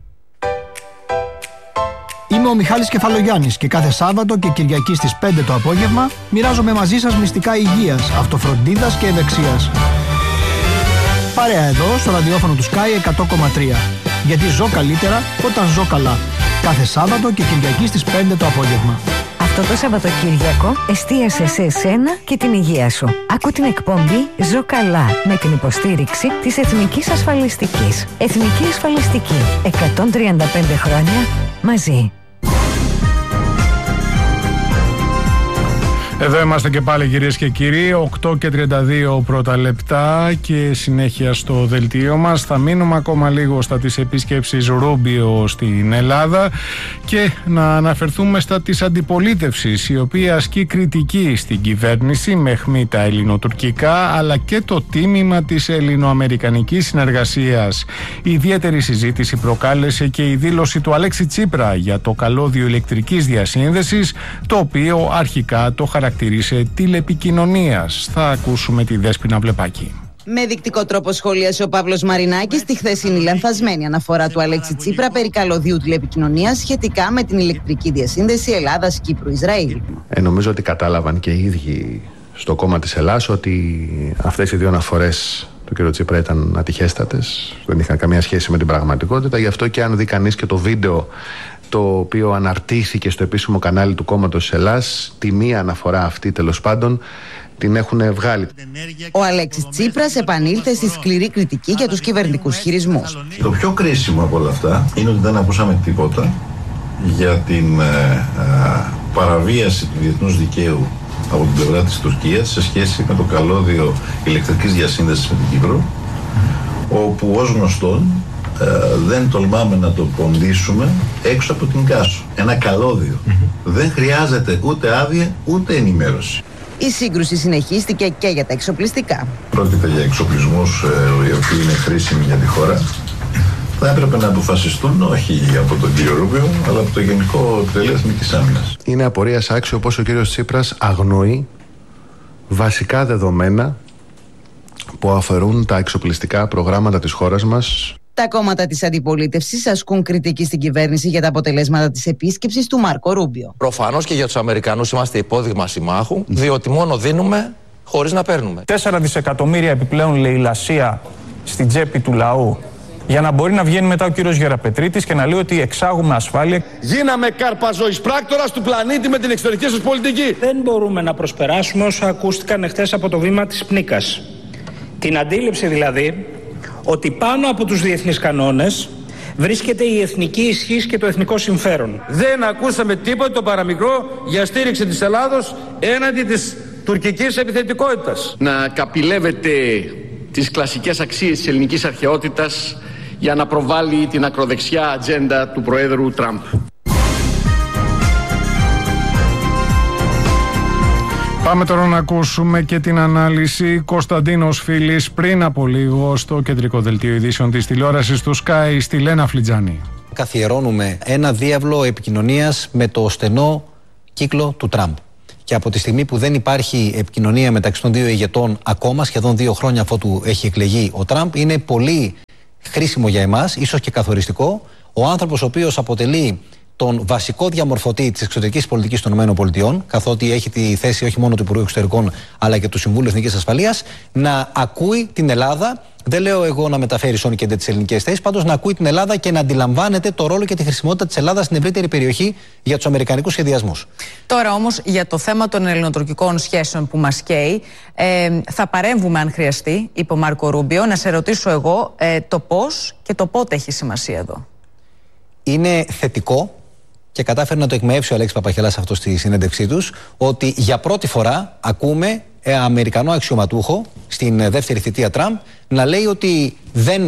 Είμαι ο Μιχάλης Κεφαλογιάννης και κάθε Σάββατο και Κυριακή στις 5 το απόγευμα μοιράζομαι μαζί σας μυστικά υγείας, αυτοφροντίδας και ευεξίας. Παρέα εδώ στο ραδιόφωνο του Sky 100,3. Γιατί ζω καλύτερα όταν ζω καλά. Κάθε Σάββατο και Κυριακή στις 5 το απόγευμα. Αυτό το Σαββατοκύριακο εστίασε σε εσένα και την υγεία σου. Άκου την εκπομπή «Ζω καλά» με την υποστήριξη της Εθνικής Ασφαλιστικής. Εθνική Ασφαλιστική. 135 χρόνια μαζί. Εδώ είμαστε και πάλι, κυρίες και κύριοι, 8:32 πρώτα λεπτά και συνέχεια στο δελτίο μας. Θα μείνουμε ακόμα λίγο στα της επίσκεψης Ρούμπιο στην Ελλάδα και να αναφερθούμε στα της αντιπολίτευσης, η οποία ασκεί κριτική στην κυβέρνηση με αιχμή τα ελληνοτουρκικά αλλά και το τίμημα της ελληνοαμερικανικής συνεργασίας. Η ιδιαίτερη συζήτηση προκάλεσε και η δήλωση του Αλέξη Τσίπρα για το καλώδιο ηλεκτρικής διασύνδεσης, το οποίο αρχικά το χαρακτήρισε τηλεπικοινωνίας. Θα ακούσουμε τη Δέσποινα Βλεπάκη. Με δεικτικό τρόπο σχολίασε ο Παύλος Μαρινάκης τη χθεσινή λανθασμένη αναφορά του Αλέξη Τσίπρα περί καλωδίου τηλεπικοινωνίας σχετικά με την ηλεκτρική διασύνδεση Ελλάδας-Κύπρου-Ισραήλ. Νομίζω ότι κατάλαβαν και οι ίδιοι στο κόμμα της Ελλάδας ότι αυτές οι δύο αναφορές του κ. Τσίπρα ήταν ατυχέστατες, δεν είχαν καμία σχέση με την πραγματικότητα. Γι' αυτό και αν δει κανείς και το βίντεο το οποίο αναρτήθηκε στο επίσημο κανάλι του κόμματος της Ελλάδας, τη μία αναφορά αυτή τέλος πάντων την έχουν βγάλει. Ο Αλέξης Τσίπρας επανήλθε στη σκληρή κριτική για τους κυβερνητικούς χειρισμούς. Το πιο κρίσιμο από όλα αυτά είναι ότι δεν ακούσαμε τίποτα για την παραβίαση του διεθνούς δικαίου από την πλευρά της Τουρκίας σε σχέση με το καλώδιο ηλεκτρικής διασύνδεσης με την Κύπρο, όπου ως γνωστόν δεν τολμάμε να το ποντίσουμε έξω από την Κάσο. Ένα καλώδιο. Δεν χρειάζεται ούτε άδεια ούτε ενημέρωση. Η σύγκρουση συνεχίστηκε και για τα εξοπλιστικά. Πρόκειται για εξοπλισμούς οι οποίοι είναι χρήσιμοι για τη χώρα. Θα έπρεπε να αποφασιστούν όχι από τον κύριο Ρούμπιο, αλλά από το Γενικό Επιτελείο Εθνικής Άμυνας. Είναι απορίας άξιο πως ο κύριος Τσίπρας αγνοεί βασικά δεδομένα που αφορούν τα εξοπλιστικά προγράμματα της χώρας μας. Τα κόμματα της αντιπολίτευσης ασκούν κριτική στην κυβέρνηση για τα αποτελέσματα της επίσκεψης του Μάρκο Ρούμπιο. Προφανώς και για τους Αμερικανούς είμαστε υπόδειγμα συμμάχου, διότι μόνο δίνουμε χωρίς να παίρνουμε. 4 δισεκατομμύρια επιπλέον λαιλασία στην τσέπη του λαού, για να μπορεί να βγαίνει μετά ο κύριος Γεραπετρίτης και να λέει ότι εξάγουμε ασφάλεια. Γίναμε κάρπα ζωής πράκτορας του πλανήτη με την εξωτερική σας πολιτική. Δεν μπορούμε να προσπεράσουμε όσα ακούστηκαν εχθές από το βήμα της Πνίκας. Την αντίληψη δηλαδή ότι πάνω από τους διεθνείς κανόνες βρίσκεται η εθνική ισχύς και το εθνικό συμφέρον. Δεν ακούσαμε τίποτα το παραμικρό για στήριξη της Ελλάδος έναντι της τουρκικής επιθετικότητας. Να καπηλεύεται τις κλασικές αξίες της ελληνικής αρχαιότητας για να προβάλλει την ακροδεξιά ατζέντα του Προέδρου Τραμπ. Πάμε τώρα να ακούσουμε και την ανάλυση. Κωνσταντίνος Φίλης πριν από λίγο στο κεντρικό δελτίο ειδήσεων της τηλεόρασης του Sky στη Λένα Φλιτζάνη. Καθιερώνουμε ένα διάβλο επικοινωνίας με το στενό κύκλο του Τραμπ. Και από τη στιγμή που δεν υπάρχει επικοινωνία μεταξύ των δύο ηγετών ακόμα, σχεδόν 2 χρόνια αφότου έχει εκλεγεί ο Τραμπ, είναι πολύ χρήσιμο για εμάς, ίσως και καθοριστικό, ο άνθρωπος ο οποίος αποτελεί τον βασικό διαμορφωτή της εξωτερικής πολιτικής των ΗΠΑ, καθότι έχει τη θέση όχι μόνο του Υπουργού Εξωτερικών αλλά και του Συμβούλου Εθνικής Ασφαλείας, να ακούει την Ελλάδα. Δεν λέω εγώ να μεταφέρει σώνη και τις ελληνικές θέσεις, πάντως να ακούει την Ελλάδα και να αντιλαμβάνεται το ρόλο και τη χρησιμότητα της Ελλάδας στην ευρύτερη περιοχή για τους αμερικανικούς σχεδιασμούς. Τώρα όμως για το θέμα των ελληνοτουρκικών σχέσεων που μας καίει, θα παρέμβουμε αν χρειαστεί, είπε ο Μάρκο Ρούμπιο. Να σε ρωτήσω εγώ το πώς και το πότε έχει σημασία εδώ. Είναι θετικό και κατάφερε να το εκμεύσει ο Αλέξης Παπαχελάς αυτό στη συνέντευξή τους, ότι για πρώτη φορά ακούμε Αμερικανό αξιωματούχο στην δεύτερη θητεία Τραμπ να λέει ότι δεν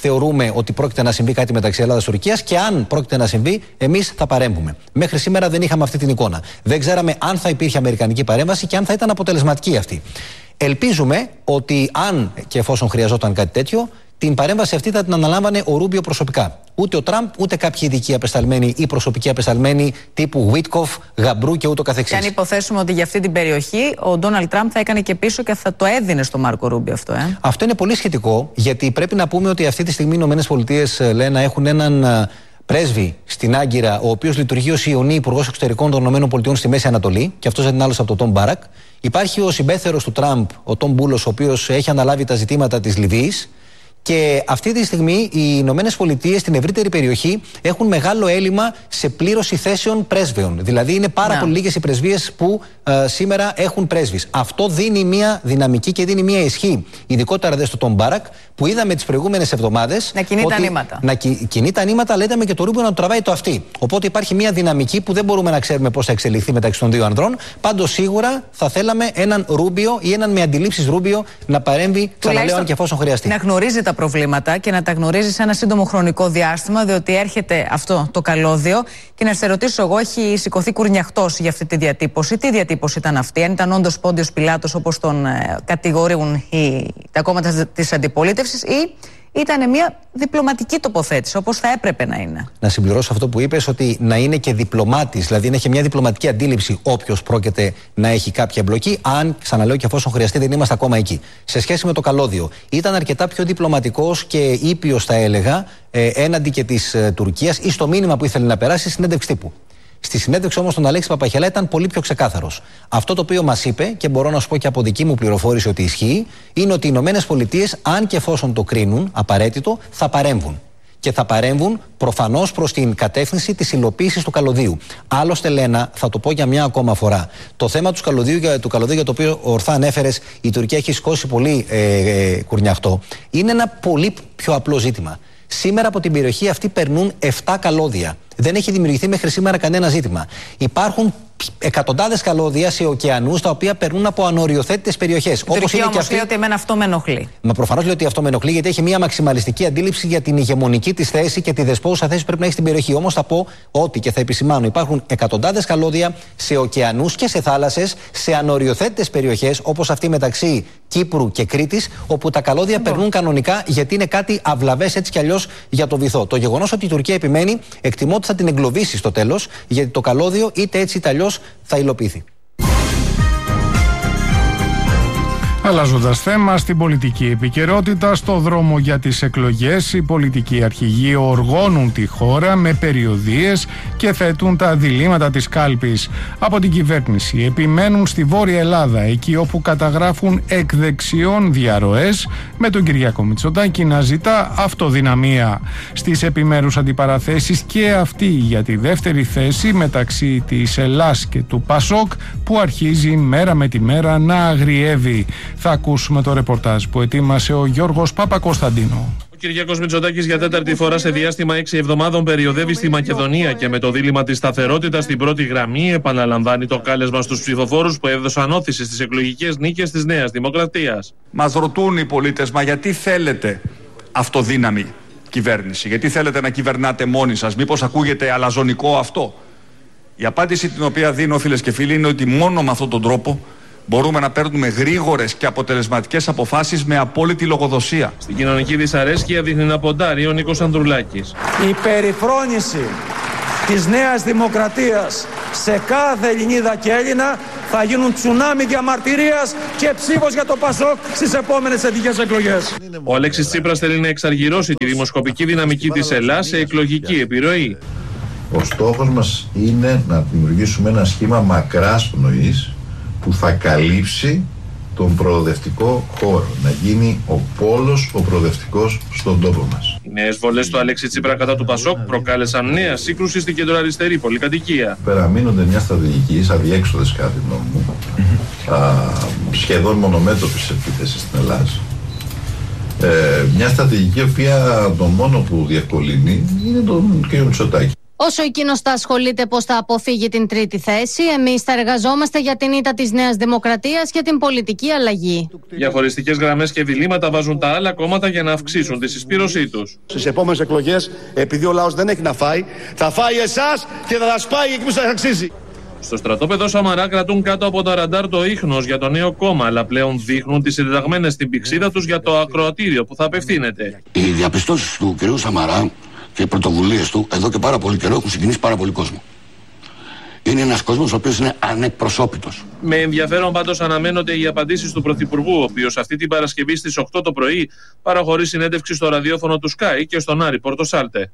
θεωρούμε ότι πρόκειται να συμβεί κάτι μεταξύ Ελλάδας και Τουρκίας και αν πρόκειται να συμβεί, εμείς θα παρέμβουμε. Μέχρι σήμερα δεν είχαμε αυτή την εικόνα. Δεν ξέραμε αν θα υπήρχε αμερικανική παρέμβαση και αν θα ήταν αποτελεσματική αυτή. Ελπίζουμε ότι αν και εφόσον χρειαζόταν κάτι τέτοιο, την παρέμβαση αυτή θα την αναλάμβανε ο Ρούμπιο προσωπικά. Ούτε ο Τραμπ, ούτε κάποιοι ειδικοί απεσταλμένοι ή προσωπικοί απεσταλμένοι τύπου Βίτκοφ, Γαμπρού και ούτω καθεξής. Και αν υποθέσουμε ότι για αυτή την περιοχή ο Ντόναλντ Τραμπ θα έκανε και πίσω και θα το έδινε στο Μάρκο Ρούμπιο αυτό, Αυτό είναι πολύ σχετικό, γιατί πρέπει να πούμε ότι αυτή τη στιγμή οι ΗΠΑ, Λένα, έχουν έναν πρέσβη στην Άγκυρα, ο οποίος λειτουργεί ως Ιωνή Υπουργός Εξωτερικών των ΗΠΑ στη Μέση Ανατολή, και αυτός δεν είναι άλλος από τον Τόμ Μπάρακ. Υπάρχει ο συμπέθερος του Τραμπ, ο Τόμ Μπούλος, ο οποίος έχει αναλάβει τα ζητήματα της Λιβύης. Και αυτή τη στιγμή οι Ηνωμένες Πολιτείες στην ευρύτερη περιοχή έχουν μεγάλο έλλειμμα σε πλήρωση θέσεων πρέσβεων. Δηλαδή είναι πάρα πολύ λίγες οι πρεσβείες που σήμερα έχουν πρέσβεις. Αυτό δίνει μια δυναμική και δίνει μια ισχύ, ειδικότερα δε στο Τόμ Μπάρακ, που είδαμε τις προηγούμενες εβδομάδες. Να κινεί τα νήματα. Να κινεί τα νήματα, αλλά είδαμε και το Ρούμπιο να το τραβάει το αυτί. Οπότε υπάρχει μια δυναμική που δεν μπορούμε να ξέρουμε πώς θα εξελιχθεί μεταξύ των δύο ανδρών. Πάντως σίγουρα θα θέλαμε έναν Ρούμπιο ή έναν με αντιλήψεις Ρούμπιο να παρέμβει, ξαναλέω, αν και εφόσον χρειαστεί. Να γνωρίζει τα προβλήματα και να τα γνωρίζει σε ένα σύντομο χρονικό διάστημα, διότι έρχεται αυτό το καλώδιο. Και να σε ρωτήσω εγώ, έχει σηκωθεί κουρνιαχτός για αυτή τη διατύπωση. Τι διατύπωση ήταν αυτή, αν ήταν όντως Πόντιος Πιλάτος όπως τον κατηγορούν τα κόμματα της αντιπολίτευσης, ή ήταν μια διπλωματική τοποθέτηση, όπως θα έπρεπε να είναι. Να συμπληρώσω αυτό που είπες, ότι να είναι και διπλωμάτης, δηλαδή να έχει μια διπλωματική αντίληψη όποιος πρόκειται να έχει κάποια εμπλοκή, αν, ξαναλέω, και εφόσον χρειαστεί, δεν είμαστε ακόμα εκεί. Σε σχέση με το καλώδιο, ήταν αρκετά πιο διπλωματικός και ήπιος, θα έλεγα, έναντι και της Τουρκίας ή στο μήνυμα που ήθελε να περάσει στη συνέντευξη τύπου. Στη συνέντευξη όμως τον Αλέξη Παπαχελά ήταν πολύ πιο ξεκάθαρος. Αυτό το οποίο μας είπε, και μπορώ να σου πω και από δική μου πληροφόρηση ότι ισχύει, είναι ότι οι Ηνωμένες Πολιτείες, αν και εφόσον το κρίνουν απαραίτητο, θα παρέμβουν. Και θα παρέμβουν προφανώς προς την κατεύθυνση της υλοποίησης του καλωδίου. Άλλωστε, Λένα, θα το πω για μια ακόμα φορά. Το θέμα του καλωδίου για το οποίο ορθά ανέφερες, η Τουρκία έχει σηκώσει πολύ κουρνιαχτό, είναι ένα πολύ πιο απλό ζήτημα. Σήμερα από την περιοχή αυτή περνούν 7 καλώδια. Δεν έχει δημιουργηθεί μέχρι σήμερα κανένα ζήτημα. Υπάρχουν εκατοντάδες καλώδια σε ωκεανούς τα οποία περνούν από ανοριοθέτητες περιοχές. Η Τουρκία όμως λέει ότι εμένα αυτό με ενοχλεί. Μα προφανώς λέει ότι αυτό με ενοχλεί, γιατί έχει μια μαξιμαλιστική αντίληψη για την ηγεμονική της θέση και τη δεσπόζουσα θέση που πρέπει να έχει στην περιοχή. Όμως θα πω ότι, και θα επισημάνω, υπάρχουν εκατοντάδες καλώδια σε ωκεανούς και σε θάλασσες, σε ανοριοθέτητες περιοχές όπως αυτή μεταξύ Κύπρου και Κρήτης, όπου τα καλώδια περνούν κανονικά, γιατί είναι κάτι αυλαβές έτσι κι αλλιώς για το βυθό. Το γεγονός ότι η Τουρκία επιμένει, εκτιμώ ότι θα την εγκλωβίσει στο τέλος, γιατί το καλώδιο είτε έτσι είτε αλλιώς θα υλοποιηθεί. Αλλάζοντας θέμα, στην πολιτική επικαιρότητα, στο δρόμο για τις εκλογές, οι πολιτικοί αρχηγοί οργώνουν τη χώρα με περιοδίες και θέτουν τα διλήμματα της κάλπης. Από την κυβέρνηση επιμένουν στη Βόρεια Ελλάδα, εκεί όπου καταγράφουν εκ δεξιών διαρροές, με τον Κυριάκο Μητσοτάκη να ζητά αυτοδυναμία. Στις επιμέρους αντιπαραθέσεις και αυτή για τη δεύτερη θέση μεταξύ της Ελλάς και του Πασόκ, που αρχίζει μέρα με τη μέρα να αγριεύει. Θα ακούσουμε το ρεπορτάζ που ετοίμασε ο Γιώργος Παπακοσταντίνου. Ο Κυριάκος Μητσοτάκης για τέταρτη φορά σε διάστημα 6 εβδομάδων περιοδεύει στη Μακεδονία και με το δίλημμα της σταθερότητας στην πρώτη γραμμή επαναλαμβάνει το κάλεσμα στους ψηφοφόρους που έδωσαν όθηση στις εκλογικές νίκες της Νέας Δημοκρατίας. Μας ρωτούν οι πολίτες, μα γιατί θέλετε αυτοδύναμη κυβέρνηση, γιατί θέλετε να κυβερνάτε μόνοι σας, μήπως ακούγεται αλαζονικό αυτό? Η απάντηση την οποία δίνω, φίλες και φίλοι, είναι ότι μόνο με αυτόν τον τρόπο μπορούμε να παίρνουμε γρήγορες και αποτελεσματικές αποφάσεις με απόλυτη λογοδοσία. Στην κοινωνική δυσαρέσκεια δείχνει να ποντάρει ο Νίκος Ανδρουλάκης. Η περιφρόνηση της Νέας Δημοκρατίας σε κάθε Ελληνίδα και Έλληνα θα γίνουν τσουνάμι διαμαρτυρίας και ψήφος για το Πασόκ στις επόμενες εθνικές εκλογές. Ο Αλέξης Τσίπρας θέλει να εξαργυρώσει τη δημοσκοπική δυναμική της Ελλάς σε εκλογική επιρροή. Ο στόχος μας είναι να δημιουργήσουμε ένα σχήμα μακράς πνοής που θα καλύψει τον προοδευτικό χώρο, να γίνει ο πόλος ο προοδευτικός στον τόπο μας. Οι νέες βολές του Αλέξη Τσίπρα κατά του Πασόκ προκάλεσαν νέα σύγκρουση στην κεντροαριστερή πολυκατοικία. Περαμείνονται μια στρατηγική αδιέξοδες κατά τη γνώμη μου, σχεδόν μονομέτωπης επίθεσης στην Ελλάδα. Μια στρατηγική η οποία το μόνο που διευκολύνει είναι τον κ. Μητσοτάκη. Όσο εκείνος θα ασχολείται πώς θα αποφύγει την τρίτη θέση, εμείς θα εργαζόμαστε για την ήττα της Νέας Δημοκρατίας και την πολιτική αλλαγή. Διαχωριστικές γραμμές και διλήμματα βάζουν τα άλλα κόμματα για να αυξήσουν τη συσπήρωσή τους. Στις επόμενες εκλογές, επειδή ο λαός δεν έχει να φάει, θα φάει εσάς και θα σας πάει εκεί που σας αξίζει. Στο στρατόπεδο Σαμαρά κρατούν κάτω από τα ραντάρ το ίχνος για το νέο κόμμα, αλλά πλέον δείχνουν τις συντεταγμένες στην πηξίδα τους για το ακροατήριο που θα απευθύνεται. Οι διαπιστώσεις του κ. Σαμαρά και οι πρωτοβουλίες του εδώ και πάρα πολύ καιρό έχουν συγκινήσει πάρα πολύ κόσμο. Είναι ένας κόσμος ο οποίος είναι ανεκπροσώπητος. Με ενδιαφέρον πάντως αναμένονται οι απαντήσεις του Πρωθυπουργού, ο οποίος αυτή την Παρασκευή στις 8 το πρωί παραχωρεί συνέντευξη στο ραδιόφωνο του Sky και στον Άρη Πορτοσάλτε.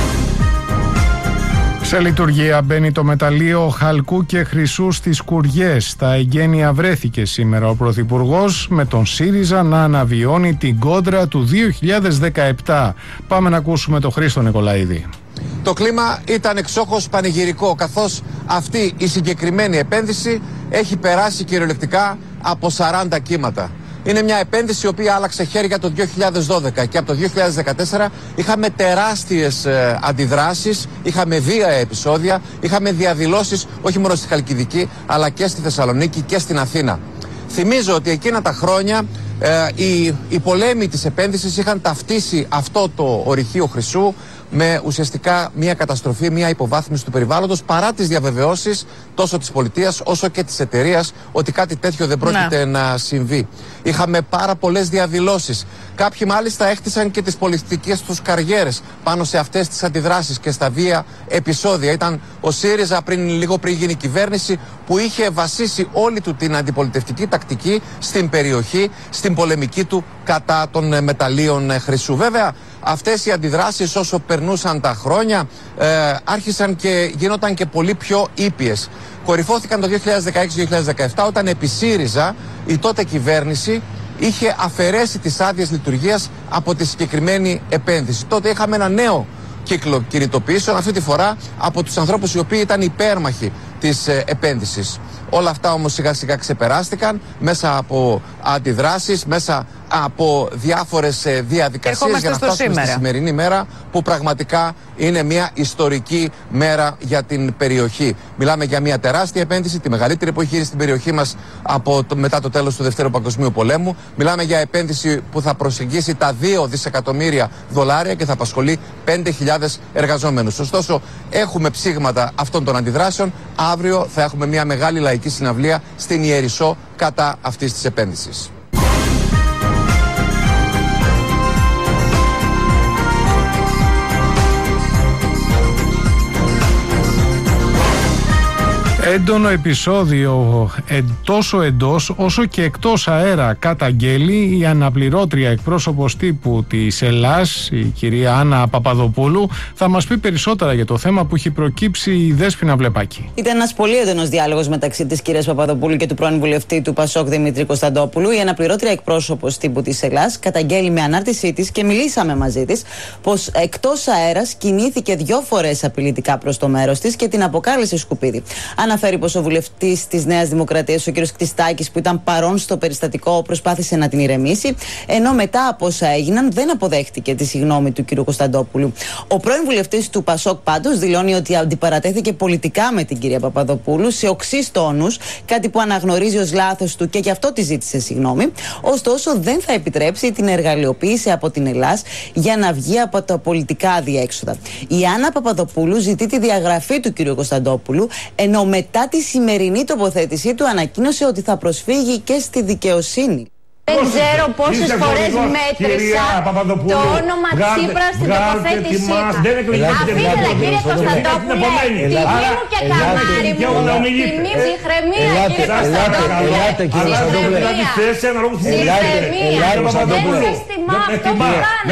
Σε λειτουργία μπαίνει το μεταλλείο χαλκού και χρυσού στις Κουριές. Στα εγγένεια βρέθηκε σήμερα ο Πρωθυπουργός με τον ΣΥΡΙΖΑ να αναβιώνει την κόντρα του 2017. Πάμε να ακούσουμε τον Χρήστο Νικολαίδη. Το κλίμα ήταν εξόχως πανηγυρικό, καθώς αυτή η συγκεκριμένη επένδυση έχει περάσει κυριολεκτικά από 40 κύματα. Είναι μια επένδυση η οποία άλλαξε χέρια το 2012 και από το 2014 είχαμε τεράστιες αντιδράσεις, είχαμε βία επεισόδια, είχαμε διαδηλώσεις όχι μόνο στη Χαλκιδική αλλά και στη Θεσσαλονίκη και στην Αθήνα. Θυμίζω ότι εκείνα τα χρόνια οι πολέμοι της επένδυσης είχαν ταυτίσει αυτό το ορυχείο χρυσού με ουσιαστικά μια καταστροφή, μια υποβάθμιση του περιβάλλοντος, παρά τις διαβεβαιώσεις τόσο της πολιτείας όσο και της εταιρείας ότι κάτι τέτοιο δεν πρόκειται να συμβεί. Είχαμε πάρα πολλές διαδηλώσεις. Κάποιοι μάλιστα έχτισαν και τις πολιτικές τους καριέρες πάνω σε αυτές τις αντιδράσεις και στα βία επεισόδια. Ήταν ο ΣΥΡΙΖΑ λίγο πριν γίνει κυβέρνηση που είχε βασίσει όλη του την αντιπολιτευτική τακτική στην περιοχή, στην πολεμική του κατά των μεταλλείων χρυσού. Βέβαια, αυτές οι αντιδράσεις όσο περνούσαν τα χρόνια άρχισαν και γίνονταν και πολύ πιο ήπιες. Κορυφώθηκαν το 2016-2017 όταν επί ΣΥΡΙΖΑ η τότε κυβέρνηση είχε αφαιρέσει τις άδειες λειτουργίας από τη συγκεκριμένη επένδυση. Τότε είχαμε ένα νέο κύκλο κινητοποιήσεων, αυτή τη φορά από τους ανθρώπους οι οποίοι ήταν υπέρμαχοι της επένδυσης. Όλα αυτά όμως σιγά σιγά ξεπεράστηκαν μέσα από αντιδράσεις, μέσα από διάφορες διαδικασίες για να φτάσουμε στη σημερινή μέρα που πραγματικά είναι μια ιστορική μέρα για την περιοχή. Μιλάμε για μια τεράστια επένδυση, τη μεγαλύτερη που έχει γίνει στην περιοχή μας μετά το τέλος του Δευτέρου Παγκοσμίου Πολέμου. Μιλάμε για επένδυση που θα προσεγγίσει τα 2 δισεκατομμύρια δολάρια και θα απασχολεί 5.000 εργαζόμενους. Ωστόσο, έχουμε ψήγματα αυτών των αντιδράσεων. Αύριο θα έχουμε μια μεγάλη λαϊκή συναυλία στην Ιερισσό κατά αυτής της επένδυσης. Έντονο επεισόδιο τόσο εντός όσο και εκτός αέρα καταγγέλει η αναπληρώτρια εκπρόσωπος τύπου της Ελλάς, η κυρία Άννα Παπαδοπούλου. Θα μας πει περισσότερα για το θέμα που έχει προκύψει η Δέσποινα Βλεπάκη. Ήταν ένας πολύ έντονος διάλογος μεταξύ της κυρίας Παπαδοπούλου και του πρώην βουλευτή του Πασόκ Δημήτρη Κωνσταντόπουλου. Η αναπληρώτρια εκπρόσωπος τύπου της Ελλάς καταγγέλει με ανάρτησή της και μιλήσαμε μαζί της πως εκτός αέρας κινήθηκε 2 φορές απειλητικά προς το μέρος της και την αποκάλεσε σκουπίδι. Αναφέρει πως ο βουλευτής της Νέας Δημοκρατίας, ο κ. Κτιστάκης, που ήταν παρόν στο περιστατικό, προσπάθησε να την ηρεμήσει, ενώ μετά από όσα έγιναν δεν αποδέχτηκε τη συγγνώμη του κ. Κωνσταντόπουλου. Ο πρώην βουλευτής του Πασόκ πάντως δηλώνει ότι αντιπαρατέθηκε πολιτικά με την κυρία Παπαδοπούλου σε οξύς τόνους, κάτι που αναγνωρίζει ως λάθος του και γι' αυτό τη ζήτησε συγγνώμη. Ωστόσο, δεν θα επιτρέψει την εργαλειοποίηση από την Ελλάς για να βγει από τα πολιτικά διέξοδα. Η Άννα Παπαδοπούλου ζητεί τη διαγραφή του κ. Κωνσταντόπουλου, ενώ μετά τη σημερινή τοποθέτησή του ανακοίνωσε ότι θα προσφύγει και στη δικαιοσύνη. Δεν ξέρω πόσες φορές μέτρησα το όνομα Τσίπρα στην τοποθέτησή του. Αφήνετε κύριε Κωνσταντόπουλε, τιμή μου και καμάρι μου, τιμή ψυχραιμία κύριε Κωνσταντόπουλε, δεν με στιμά αυτό που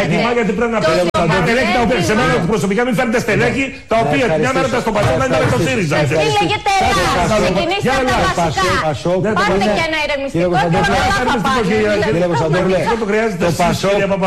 κάνετε. Σε μένα προσωπικά μην φέρνετε στελέχη τα οποία μια μέρα ήταν στο Πασόκ, μια μέρα στο ΣΥΡΙΖΑ. Τι λέγεται Ελλάς, ξεκινήστε από τα βασικά. Πάρτε και ένα ηρεμιστικό και όλα θα πάνε. Δεν το χρειάζεται.